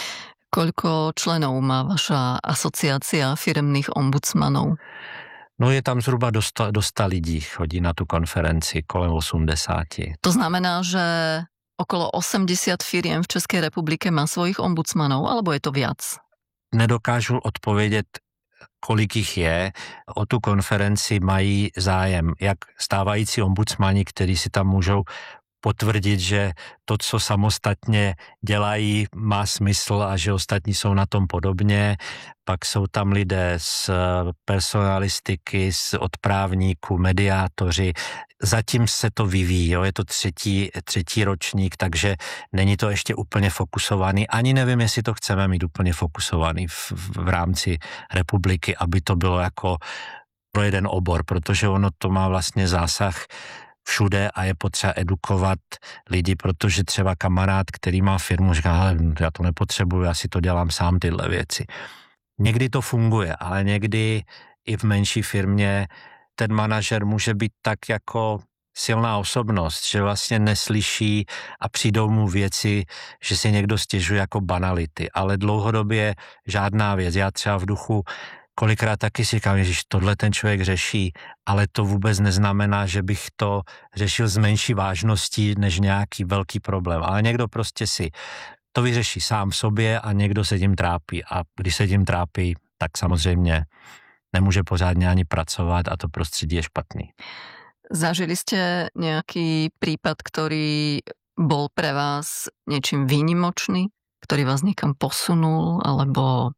Koľko členov má vaša asociácia firemných ombudsmanov? No je tam zhruba do sta, do sta lidí, chodí na tu konferenci, kolem osmdesáti. To znamená, že okolo osemdesiat firiem v Českej republike má svojich ombudsmanov, alebo je to viac? Nedokážu odpovědět, kolik jich je. O tu konferenci mají zájem jak stávající ombudsmani, kteří si tam můžou potvrdit, že to, co samostatně dělají, má smysl a že ostatní jsou na tom podobně. Pak jsou tam lidé z personalistiky, z odprávníků, mediátoři. Zatím se to vyvíjí, jo? Je to třetí, třetí ročník, takže není to ještě úplně fokusovaný. Ani nevím, jestli to chceme mít úplně fokusovaný v, v rámci republiky, aby to bylo jako pro jeden obor, protože ono to má vlastně zásah všude a je potřeba edukovat lidi, protože třeba kamarád, který má firmu, říká, ale já to nepotřebuji, já si to dělám sám tyhle věci. Někdy to funguje, ale někdy i v menší firmě ten manažer může být tak jako silná osobnost, že vlastně neslyší a přijdou mu věci, že si někdo stěžuje jako banality, ale dlouhodobě žádná věc. Já třeba v duchu kolikrát taky si říkám, že tohle ten člověk řeší, ale to vůbec neznamená, že bych to řešil s menší vážností než nějaký velký problém. Ale někdo prostě si to vyřeší sám sobě a někdo se tím trápí. A když se tím trápí, tak samozřejmě nemůže pořádně ani pracovat a to prostředí je špatný. Zažili ste nejaký prípad, ktorý bol pre vás niečím výnimočný, ktorý vás niekam posunul alebo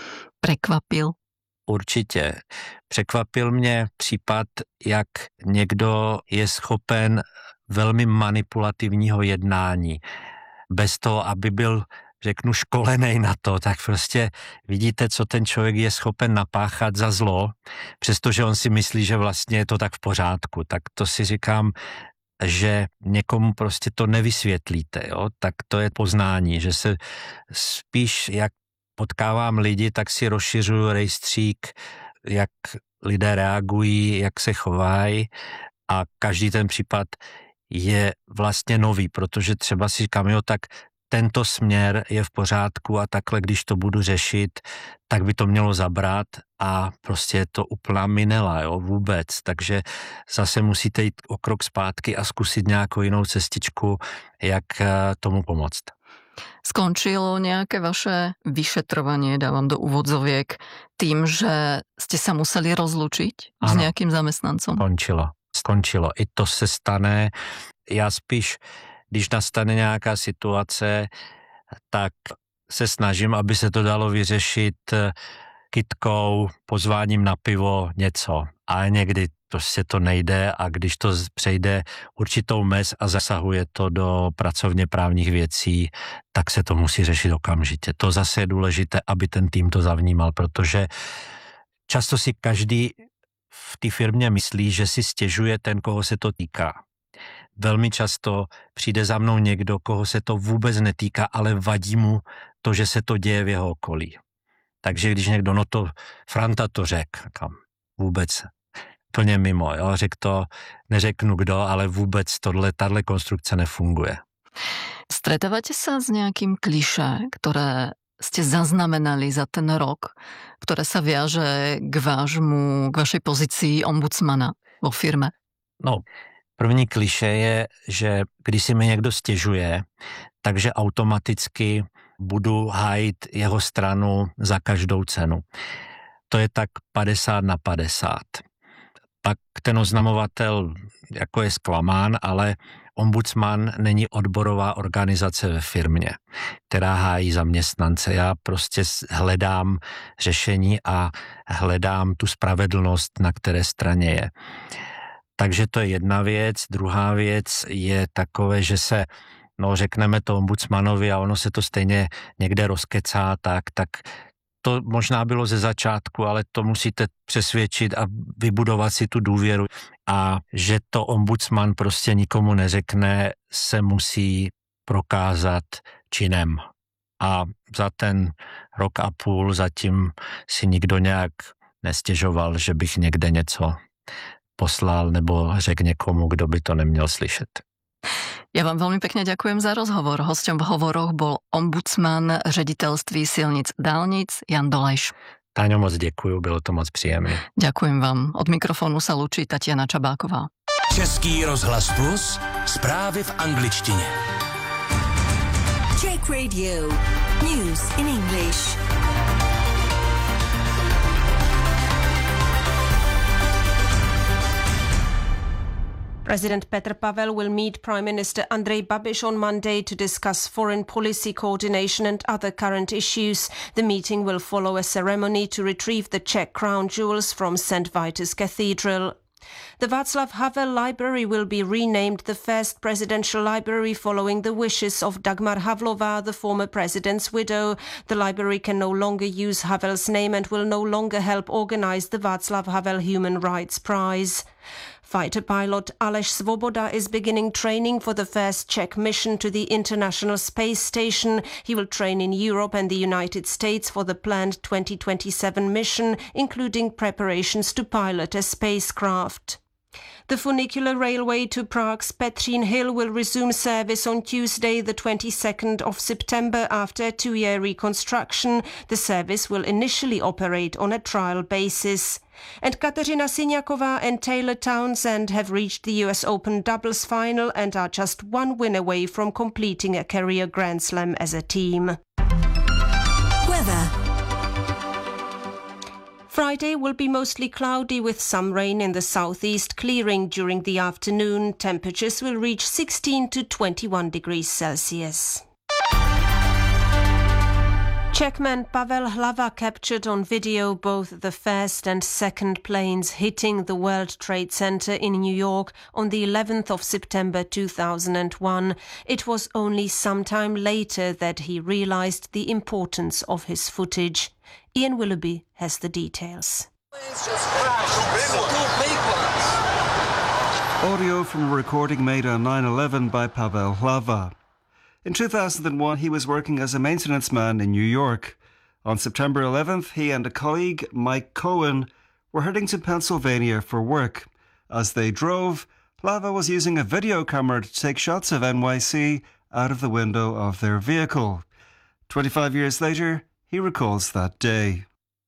prekvapil? Určitě. Překvapil mě případ, jak někdo je schopen velmi manipulativního jednání. Bez toho, aby byl, řeknu, školenej na to, tak prostě vidíte, co ten člověk je schopen napáchat za zlo, přestože on si myslí, že vlastně je to tak v pořádku. Tak to si říkám, že někomu prostě to nevysvětlíte, jo? Tak to je poznání, že se spíš, jak potkávám lidi, tak si rozšiřuju rejstřík, jak lidé reagují, jak se chovají a každý ten případ je vlastně nový, protože třeba si říkám, jo, tak tento směr je v pořádku a takhle, když to budu řešit, tak by to mělo zabrat a prostě je to úplná minela, jo, vůbec. Takže zase musíte jít o krok zpátky a zkusit nějakou jinou cestičku, jak tomu pomoct. Skončilo nejaké vaše vyšetrovanie, dávam do úvodzoviek, tým, že ste sa museli rozlučiť ano, s nejakým zamestnancom? Skončilo, skončilo. I to se stane. Já spíš, když nastane nějaká situace, tak se snažím, aby se to dalo vyřešit kytkou, pozváním na pivo, něco. Ale někdy prostě to nejde a když to přejde určitou mez a zasahuje to do pracovně právních věcí, tak se to musí řešit okamžitě. To zase je důležité, aby ten tým to zavnímal, protože často si každý v té firmě myslí, že si stěžuje ten, koho se to týká. Velmi často přijde za mnou někdo, koho se to vůbec netýká, ale vadí mu to, že se to děje v jeho okolí. Takže když někdo, no to Franta to řekl, kam vůbec plně mimo, jo, řekl to, neřeknu kdo, ale vůbec tohle, tahle konstrukce nefunguje. Stretávate sa s nejakým klišé, ktoré ste zaznamenali za ten rok, ktoré sa viaže k vášmu, k vašej pozícii ombudsmana vo firme? No, první klišé je, že když si mi někdo stěžuje, takže automaticky budu hájit jeho stranu za každou cenu. To je tak padesát na padesát. Pak ten oznamovatel jako je zklamán, ale ombudsman není odborová organizace ve firmě, která hájí zaměstnance. Já prostě hledám řešení a hledám tu spravedlnost, na které straně je. Takže to je jedna věc. Druhá věc je takové, že se, no řekneme to ombudsmanovi a ono se to stejně někde rozkecá, tak, tak to možná bylo ze začátku, ale to musíte přesvědčit a vybudovat si tu důvěru. A že to ombudsman prostě nikomu neřekne, se musí prokázat činem. A za ten rok a půl zatím si nikdo nějak nestěžoval, že bych někde něco poslal nebo řekl někomu, kdo by to neměl slyšet. Ja vám veľmi pekne ďakujem za rozhovor. Hosťom v hovoroch bol ombudsman ředitelství silnic dálnic Jan Dolejš. Táňo, moc děkuju, bylo to moc příjemné. Ďakujem vám. Od mikrofonu sa lúči Tatiana Čabáková. Český rozhlas Plus, zprávy v angličtině. Czech Radio, news in English. President Petr Pavel will meet Prime Minister Andrej Babiš on Monday to discuss foreign policy coordination and other current issues. The meeting will follow a ceremony to retrieve the Czech crown jewels from Saint Vitus Cathedral. The Václav Havel Library will be renamed the first presidential library following the wishes of Dagmar Havlová, the former president's widow. The library can no longer use Havel's name and will no longer help organize the Václav Havel Human Rights Prize. Fighter pilot Aleš Svoboda is beginning training for the first Czech mission to the International Space Station. He will train in Europe and the United States for the planned twenty twenty-seven mission, including preparations to pilot a spacecraft. The funicular railway to Prague's Petřín Hill will resume service on Tuesday, the twenty-second of September, after a two-year reconstruction. The service will initially operate on a trial basis. And Kateřina Siniaková and Taylor Townsend have reached the U S Open doubles final and are just one win away from completing a career Grand Slam as a team. Weather. Friday will be mostly cloudy with some rain in the southeast, clearing during the afternoon. Temperatures will reach sixteen to twenty-one degrees Celsius. Czechman Pavel Hlava captured on video both the first and second planes hitting the World Trade Center in New York on the eleventh of September two thousand one. It was only some time later that he realized the importance of his footage. Ian Willoughby has the details. Audio from a recording made on nine eleven by Pavel Hlava. In two thousand one, he was working as a maintenance man in New York. On September eleventh, he and a colleague, Mike Cohen, were heading to Pennsylvania for work. As they drove, Hlava was using a video camera to take shots of N Y C out of the window of their vehicle. twenty-five years later, he recalls that day.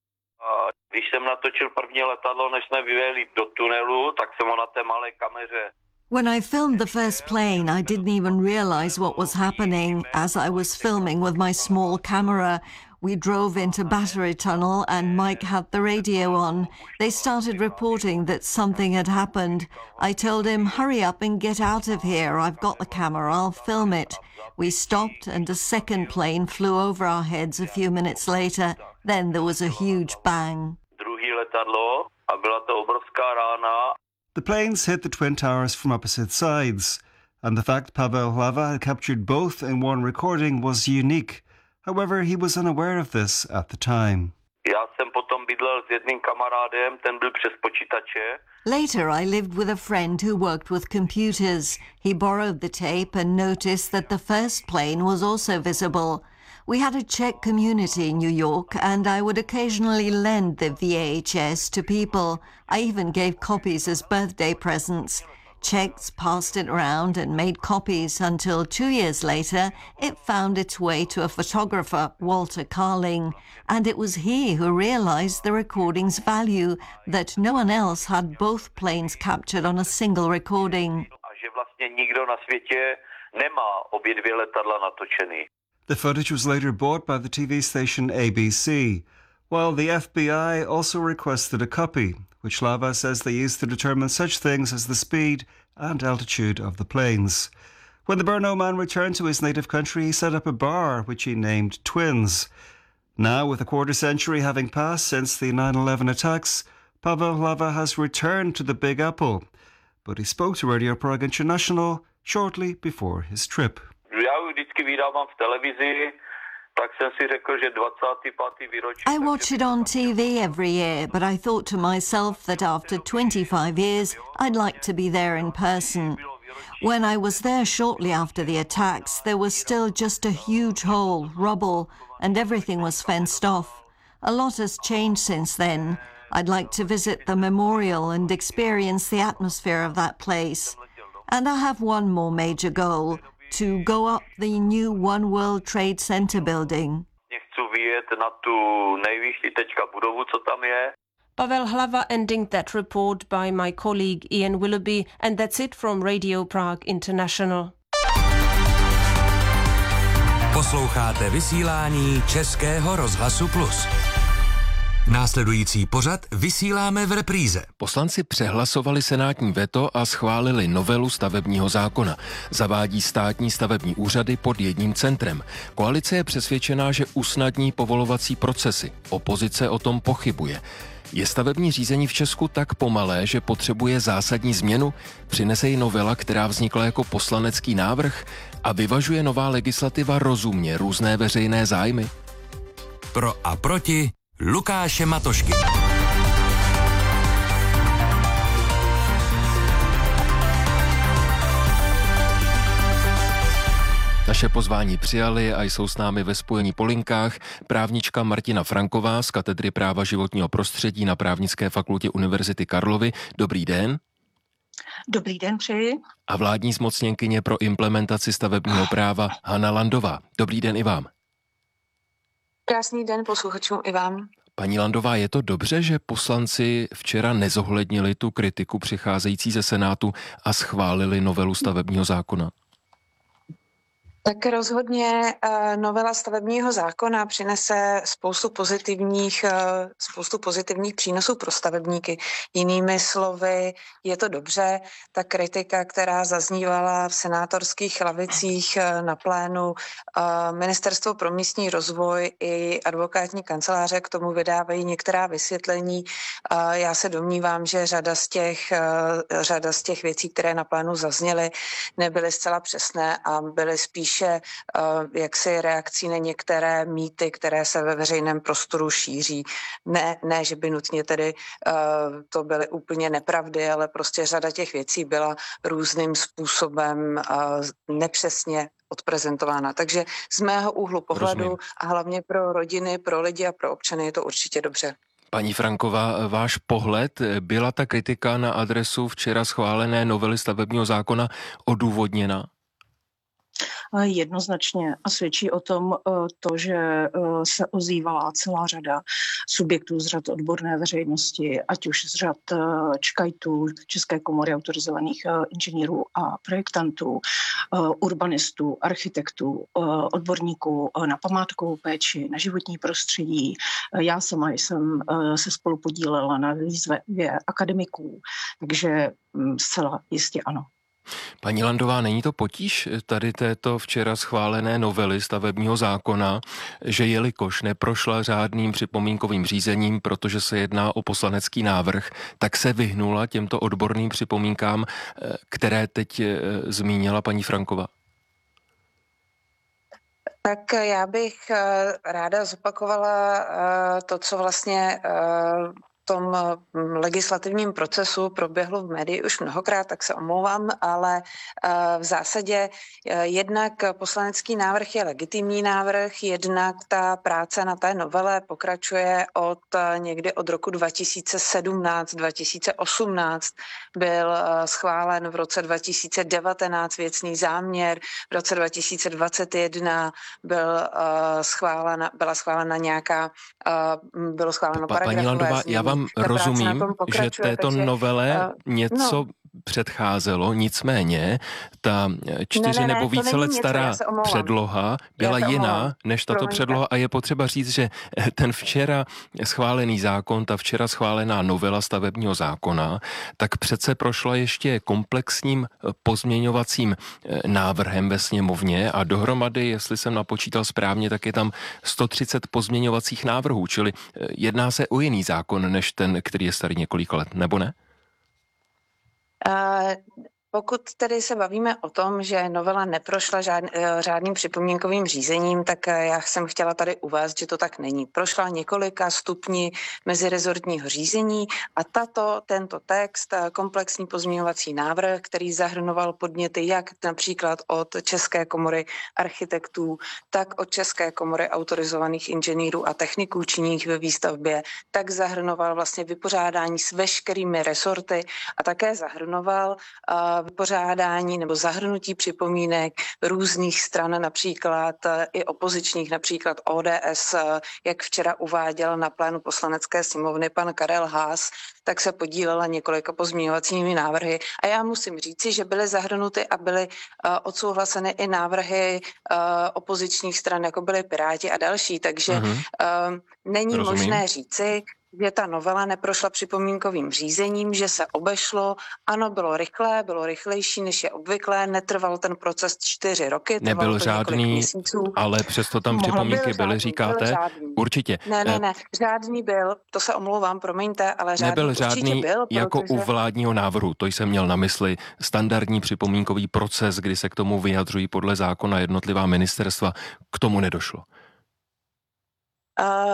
Když jsem natočil první letadlo, než jsme vyjeli do tunelu, tak jsem ho na té malé kameře. When I filmed the first plane, I didn't even realize what was happening. As I was filming with my small camera, we drove into Battery Tunnel and Mike had the radio on. They started reporting that something had happened. I told him, hurry up and get out of here. I've got the camera, I'll film it. We stopped and a second plane flew over our heads a few minutes later. Then there was a huge bang. Druhý letadlo a byla to obrovská rána. The planes hit the Twin Towers from opposite sides, and the fact Pavel Hlava had captured both in one recording was unique. However, he was unaware of this at the time. Já jsem potom bydlel s jedným kamarádem, ten byl přes počítače. Later, I lived with a friend who worked with computers. He borrowed the tape and noticed that the first plane was also visible. We had a Czech community in New York, and I would occasionally lend the V H S to people. I even gave copies as birthday presents. Czechs passed it around and made copies until two years later it found its way to a photographer, Walter Carling, and it was he who realized the recording's value, that no one else had both planes captured on a single recording. A že vlastně nikdo na světě nemá obě dvě letadla natočený. The footage was later bought by the T V station A B C, while the F B I also requested a copy, which Hlava says they used to determine such things as the speed and altitude of the planes. When the Brno man returned to his native country, he set up a bar which he named Twins. Now, with a quarter century having passed since the nine eleven attacks, Pavel Hlava has returned to the Big Apple, but he spoke to Radio Prague International shortly before his trip. I watch it on T V every year, but I thought to myself that after twenty-five years, I'd like to be there in person. When I was there shortly after the attacks, there was still just a huge hole, rubble, and everything was fenced off. A lot has changed since then. I'd like to visit the memorial and experience the atmosphere of that place. And I have one more major goal, to go up the new One World Trade Center building. Pavel Hlava ending that report by my colleague Ian Willoughby, and that's it from Radio Prague International. Posloucháte vysílání Českého rozhlasu Plus. Následující pořad vysíláme v repríze. Poslanci přehlasovali senátní veto a schválili novelu stavebního zákona. Zavádí státní stavební úřady pod jedním centrem. Koalice je přesvědčená, že usnadní povolovací procesy. Opozice o tom pochybuje. Je stavební řízení v Česku tak pomalé, že potřebuje zásadní změnu? Přinese ji novela, která vznikla jako poslanecký návrh? A vyvažuje nová legislativa rozumně různé veřejné zájmy? Pro a proti Lukáše Matošky. Naše pozvání přijali a jsou s námi ve spojení po linkách právnička Martina Franková z katedry práva životního prostředí na Právnické fakultě Univerzity Karlovy. Dobrý den. Dobrý den, přeji. A vládní zmocněnkyně pro implementaci stavebního práva Hana Landová. Dobrý den i vám. Krásný den posluchačům i vám. Paní Landová, je to dobře, že poslanci včera nezohlednili tu kritiku přicházející ze Senátu a schválili novelu stavebního zákona? Tak rozhodně novela stavebního zákona přinese spoustu pozitivních, spoustu pozitivních přínosů pro stavebníky. Jinými slovy, je to dobře. Ta kritika, která zaznívala v senátorských lavicích na plénu, Ministerstvo pro místní rozvoj i advokátní kanceláře k tomu vydávají některá vysvětlení. Já se domnívám, že řada z těch, řada z těch věcí, které na plénu zazněly, nebyly zcela přesné a byly spíš jaksi reakcí na některé mýty, které se ve veřejném prostoru šíří. Ne, ne že by nutně tedy uh, to byly úplně nepravdy, ale prostě řada těch věcí byla různým způsobem uh, nepřesně odprezentována. Takže z mého úhlu pohledu Rozumím. A hlavně pro rodiny, pro lidi a pro občany je to určitě dobře. Paní Franková, váš pohled, byla ta kritika na adresu včera schválené novely stavebního zákona odůvodněna? Jednoznačně a svědčí o tom to, že se ozývala celá řada subjektů z řad odborné veřejnosti, ať už z řad ČKAITů, České komory autorizovaných inženýrů a projektantů, urbanistů, architektů, odborníků na památkovou péči, na životní prostředí. Já sama jsem se spolu podílela na výzvě akademiků, takže zcela jistě ano. Paní Landová, není to potíž tady této včera schválené novely stavebního zákona, že jelikož neprošla řádným připomínkovým řízením, protože se jedná o poslanecký návrh, tak se vyhnula těmto odborným připomínkám, které teď zmínila paní Franková? Tak já bych ráda zopakovala to, co vlastně v tom legislativním procesu proběhlo v médii už mnohokrát, tak se omlouvám, ale v zásadě jednak poslanecký návrh je legitimní návrh, jednak ta práce na té novele pokračuje od někdy od roku dva tisíce sedmnáct dva tisíce osmnáct, byl schválen v roce dva tisíce devatenáct věcný záměr, v roce dva tisíce dvacet jedna byl schválena, byla schválena nějaká, bylo schváleno paragrafové znění. Vám rozumím, že této takže, novele uh, něco no. předcházelo, nicméně ta čtyři ne, ne, nebo více let něco, stará předloha byla jiná než tato Promiňte. předloha a je potřeba říct, že ten včera schválený zákon, ta včera schválená novela stavebního zákona, tak přece prošla ještě komplexním pozměňovacím návrhem ve sněmovně a dohromady, jestli jsem napočítal správně, tak je tam sto třicet pozměňovacích návrhů, čili jedná se o jiný zákon než ten, který je starý několik let, nebo ne? Uh, pokud tedy se bavíme o tom, že novela neprošla žád, řádným připomínkovým řízením, tak já jsem chtěla tady uvést, že to tak není. Prošla několika stupni mezirezortního řízení a tato, tento text, komplexní pozměňovací návrh, který zahrnoval podněty jak například od České komory architektů, tak od České komory autorizovaných inženýrů a techniků činných ve výstavbě, tak zahrnoval vlastně vypořádání s veškerými resorty a také zahrnoval uh, vypořádání nebo zahrnutí připomínek různých stran, například i opozičních, například O D S, jak včera uváděl na plénu poslanecké sněmovny pan Karel Haas, tak se podílela několika pozměňovacími návrhy. A já musím říci, že byly zahrnuty a byly uh, odsouhlaseny i návrhy uh, opozičních stran, jako byly Piráti a další. Takže uh, není Rozumím. možné říci, že ta novela neprošla připomínkovým řízením, že se obešlo. Ano, bylo rychlé, bylo rychlejší, než je obvyklé, netrval ten proces čtyři roky. Nebyl žádný, ale přesto tam připomínky byly, byly, říkáte? Byl určitě. Ne, ne, ne, žádný byl, to se omlouvám, promiňte, ale žádný Nebyl žádný byl, jako protože... u vládního návrhu, to jsem měl na mysli, standardní připomínkový proces, kdy se k tomu vyjadřují podle zákona jednotlivá ministerstva, k tomu nedošlo. Uh...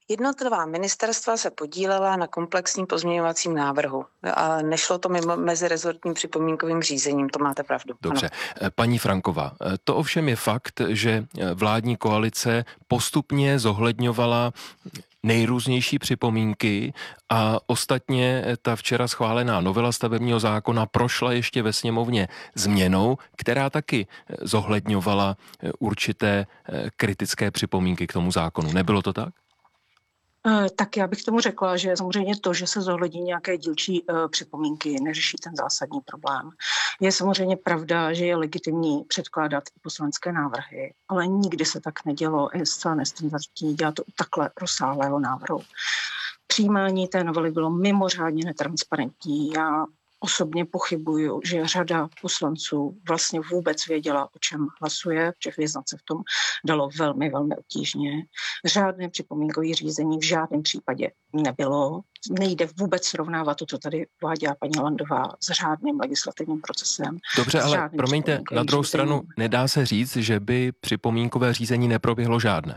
Jednotlivá ministerstva se podílela na komplexním pozměňovacím návrhu a nešlo to mimo mezirezortním připomínkovým řízením, to máte pravdu. Dobře. Ano. Paní Franková, to ovšem je fakt, že vládní koalice postupně zohledňovala nejrůznější připomínky a ostatně ta včera schválená novela stavebního zákona prošla ještě ve sněmovně změnou, která taky zohledňovala určité kritické připomínky k tomu zákonu. Nebylo to tak? Tak já bych tomu řekla, že samozřejmě to, že se zohlední nějaké dílčí uh, připomínky, neřeší ten zásadní problém. Je samozřejmě pravda, že je legitimní předkládat poslanecké návrhy, ale nikdy se tak nedělo, je zcela nestandardní dělat to u takhle rozsáhlého návrhu. Přijímání té novely bylo mimořádně netransparentní. Já osobně pochybuju, že řada poslanců vlastně vůbec věděla, o čem hlasuje, že vyznat se v tom dalo velmi, velmi obtížně. Řádné připomínkové řízení v žádném případě nebylo. Nejde vůbec srovnávat to, co tady uváděla paní Landová, s řádným legislativním procesem. Dobře, ale promiňte, na druhou stranu nedá se říct, že by připomínkové řízení neproběhlo žádné.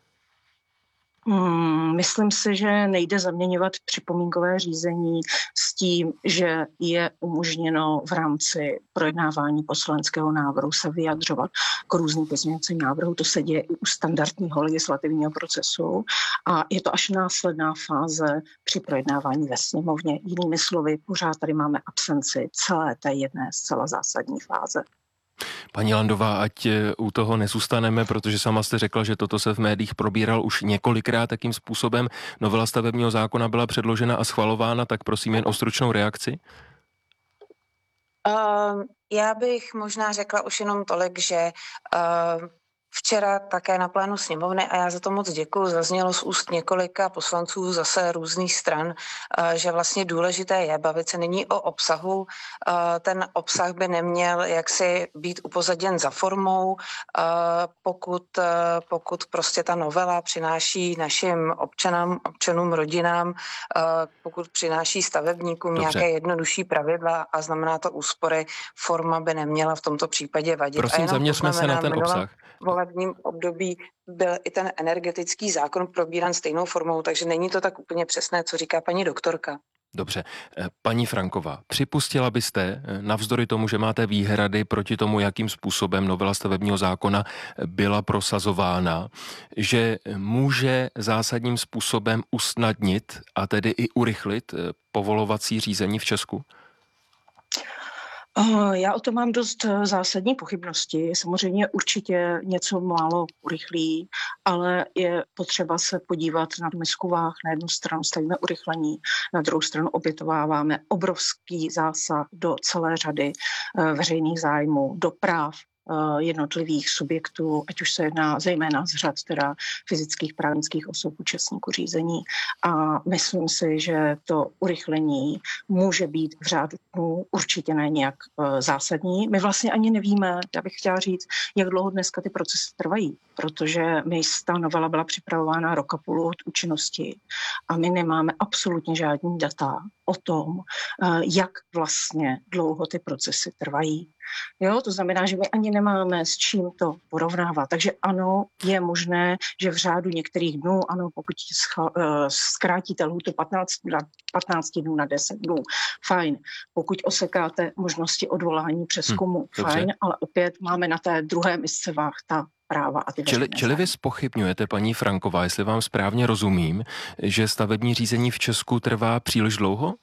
Hmm, myslím si, že nejde zaměňovat připomínkové řízení s tím, že je umožněno v rámci projednávání poslaneckého návrhu se vyjadřovat k různým pozměňovacím návrhům. To se děje i u standardního legislativního procesu a je to až následná fáze při projednávání ve sněmovně. Jinými slovy, pořád tady máme absenci celé té jedné zcela zásadní fáze. Paní Landová, ať u toho nezůstaneme, protože sama jste řekla, že toto se v médiích probíral už několikrát, takým způsobem novela stavebního zákona byla předložena a schvalována, tak prosím jen o stručnou reakci. Uh, já bych možná řekla už jenom tolik, že uh, včera také na plénu sněmovny, a já za to moc děkuju, zaznělo z úst několika poslanců zase různých stran, že vlastně důležité je bavit se nyní o obsahu. Ten obsah by neměl jaksi být upozaděn za formou, pokud, pokud prostě ta novela přináší našim občanům, občanům, rodinám, pokud přináší stavebníkům Dobře. nějaké jednodušší pravidla a znamená to úspory, forma by neměla v tomto případě vadit. Prosím, zaměřme se na ten obsah. V volebním období byl i ten energetický zákon probírán stejnou formou, takže není to tak úplně přesné, co říká paní doktorka. Dobře. Paní Franková, připustila byste, navzdory tomu, že máte výhrady proti tomu, jakým způsobem novela stavebního zákona byla prosazována, že může zásadním způsobem usnadnit a tedy i urychlit povolovací řízení v Česku? Já o tom mám dost zásadní pochybnosti. Samozřejmě určitě něco málo urychlí, ale je potřeba se podívat na misku váh. Na jednu stranu stavíme urychlení, na druhou stranu obětováváme obrovský zásah do celé řady veřejných zájmů, do práv jednotlivých subjektů, ať už se jedná zejména z řad teda fyzických právnických osob účastníků řízení. A myslím si, že to urychlení může být v řádu dnů, určitě ne nějak uh, zásadní. My vlastně ani nevíme, já bych chtěla říct, jak dlouho dneska ty procesy trvají, protože my ta novela byla připravována rok a půl od účinnosti a my nemáme absolutně žádný data o tom, uh, jak vlastně dlouho ty procesy trvají. Jo, to znamená, že my ani nemáme s čím to porovnávat. Takže ano, je možné, že v řádu některých dnů, ano, pokud zkrátíte lhůtu patnáct dnů na deset dnů, fajn. Pokud osekáte možnosti odvolání přezkumu, hmm, fajn, ale opět máme na té druhé misce váh ta práva a ty čili, čili vy zpochybňujete, paní Franková, jestli vám správně rozumím, že stavební řízení v Česku trvá příliš dlouho?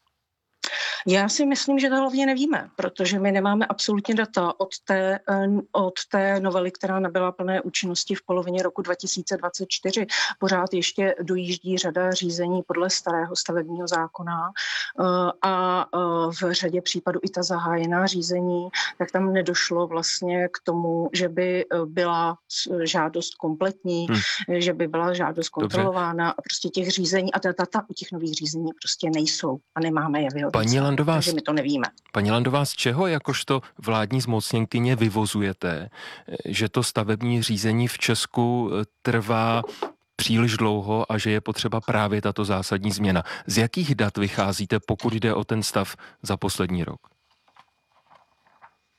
Já si myslím, že to hlavně nevíme, protože my nemáme absolutně data od té, od té novely, která nabyla plné účinnosti v polovině roku dva tisíce dvacet čtyři. Pořád ještě dojíždí řada řízení podle starého stavebního zákona a v řadě případů i ta zahájená řízení, tak tam nedošlo vlastně k tomu, že by byla žádost kompletní, hmm. že by byla žádost kontrolována. Dobře. A prostě těch řízení a ta data u těch nových řízení prostě nejsou a nemáme je vyhodnocené. Takže my to nevíme. Paní Landová, z čeho jakožto vládní zmocněnkyně vyvozujete, že to stavební řízení v Česku trvá příliš dlouho a že je potřeba právě tato zásadní změna? Z jakých dat vycházíte, pokud jde o ten stav za poslední rok?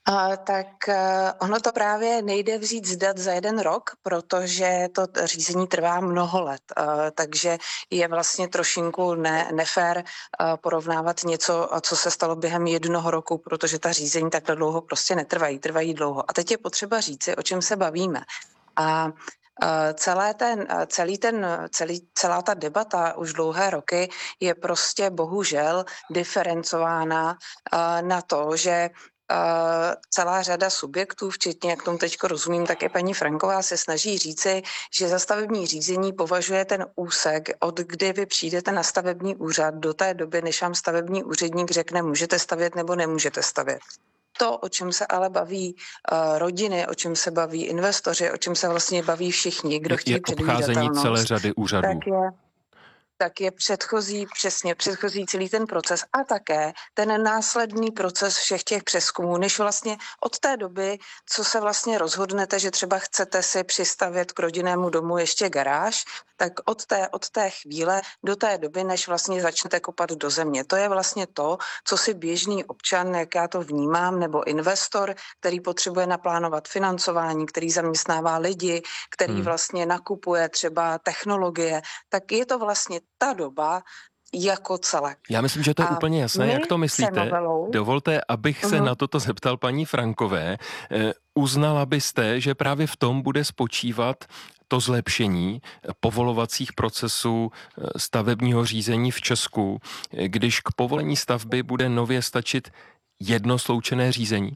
Uh, tak uh, ono to právě nejde vzít z dat za jeden rok, protože to řízení trvá mnoho let, uh, takže je vlastně trošinku ne, nefér uh, porovnávat něco, co se stalo během jednoho roku, protože ta řízení takhle dlouho prostě netrvají, trvají dlouho. A teď je potřeba říci, o čem se bavíme. A Celé ten, celý ten, celý, celá ta debata už dlouhé roky je prostě bohužel diferencována na to, že celá řada subjektů, včetně, jak tomu teďko rozumím, tak i paní Franková se snaží říci, že za stavební řízení považuje ten úsek, od kdy vy přijdete na stavební úřad do té doby, než vám stavební úředník řekne, můžete stavět nebo nemůžete stavět. To, o čem se ale baví uh, rodiny, o čem se baví investoři, o čem se vlastně baví všichni, kdo chtějí předvídatelnost, obcházení celé řady úřadů. Tak je, tak je předchozí, přesně předchozí celý ten proces a také ten následný proces všech těch přezkumů, než vlastně od té doby, co se vlastně rozhodnete, že třeba chcete si přistavět k rodinnému domu ještě garáž, tak od té, od té chvíle do té doby, než vlastně začnete kopat do země. To je vlastně to, co si běžný občan, jak já to vnímám, nebo investor, který potřebuje naplánovat financování, který zaměstnává lidi, který hmm. vlastně nakupuje třeba technologie, tak je to vlastně ta doba jako celek. Já myslím, že to je a úplně jasné, jak to myslíte. Novelou... Dovolte, abych se uh-huh. na toto zeptal paní Frankové. Eh, uznala byste, že právě v tom bude spočívat to zlepšení povolovacích procesů stavebního řízení v Česku, když k povolení stavby bude nově stačit jedno sloučené řízení?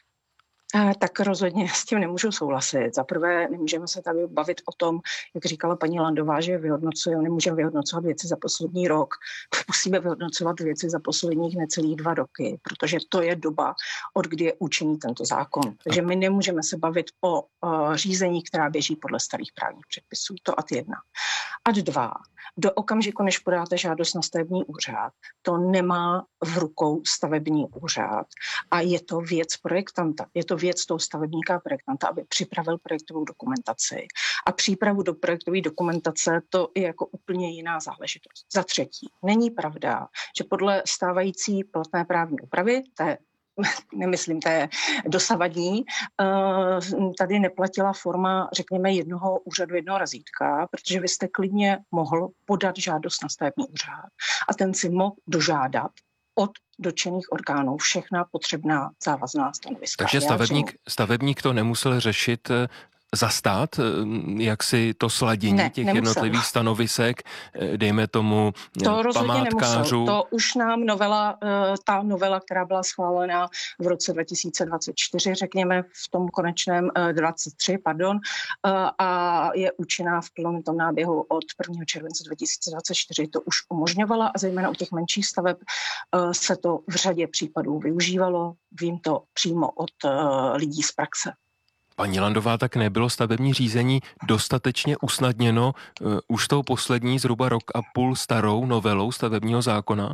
Tak rozhodně s tím nemůžu souhlasit. Za prvé nemůžeme se tady bavit o tom, jak říkala paní Landová, že vyhodnocujeme, nemůžeme vyhodnocovat věci za poslední rok. Musíme vyhodnocovat věci za posledních necelých dva roky, protože to je doba, od kdy je účinný tento zákon. Takže my nemůžeme se bavit o uh, řízení, která běží podle starých právních předpisů. To ad jedna. Ad dva. Do okamžiku, než podáte žádost na stavební úřad, to nemá v rukou stavební úřad a je to věc projektanta. Je to věc toho stavebníka a projektanta, aby připravil projektovou dokumentaci. A přípravu do projektové dokumentace to je jako úplně jiná záležitost. Za třetí, není pravda, že podle stávající platné právní úpravy, té nemyslím, to je dosavadní, tady neplatila forma, řekněme, jednoho úřadu, jednoho razítka, protože vy jste klidně mohl podat žádost na stavební úřad a ten si mohl dožádat od dotčených orgánů všechna potřebná závazná stanoviska. Takže stavebník, stavebník to nemusel řešit za stát, jak si to sladění ne, těch nemusel. jednotlivých stanovisek, dejme tomu to památkářů. To už nám novela, ta novela, která byla schválena v roce dva tisíce dvacet čtyři, řekněme v tom konečném dvacet tři, pardon, a je účinná v plném tom náběhu od prvního července dva tisíce dvacet čtyři, to už umožňovala a zejména u těch menších staveb se to v řadě případů využívalo, vím to přímo od lidí z praxe. Paní Landová, tak nebylo stavební řízení dostatečně usnadněno uh, už tou poslední zhruba rok a půl starou novelou stavebního zákona?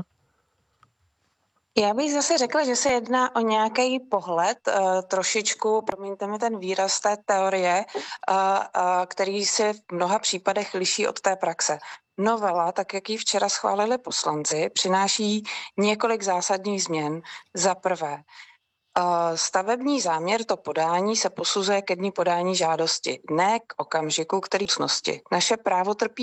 Já bych zase řekla, že se jedná o nějaký pohled, uh, trošičku, promiňte mi ten výraz té teorie, uh, uh, který se v mnoha případech liší od té praxe. Novela, tak jak ji včera schválili poslanci, přináší několik zásadních změn. Za prvé, stavební záměr, to podání se posuzuje ke dni podání žádosti, ne k okamžiku, který v Naše právo trpí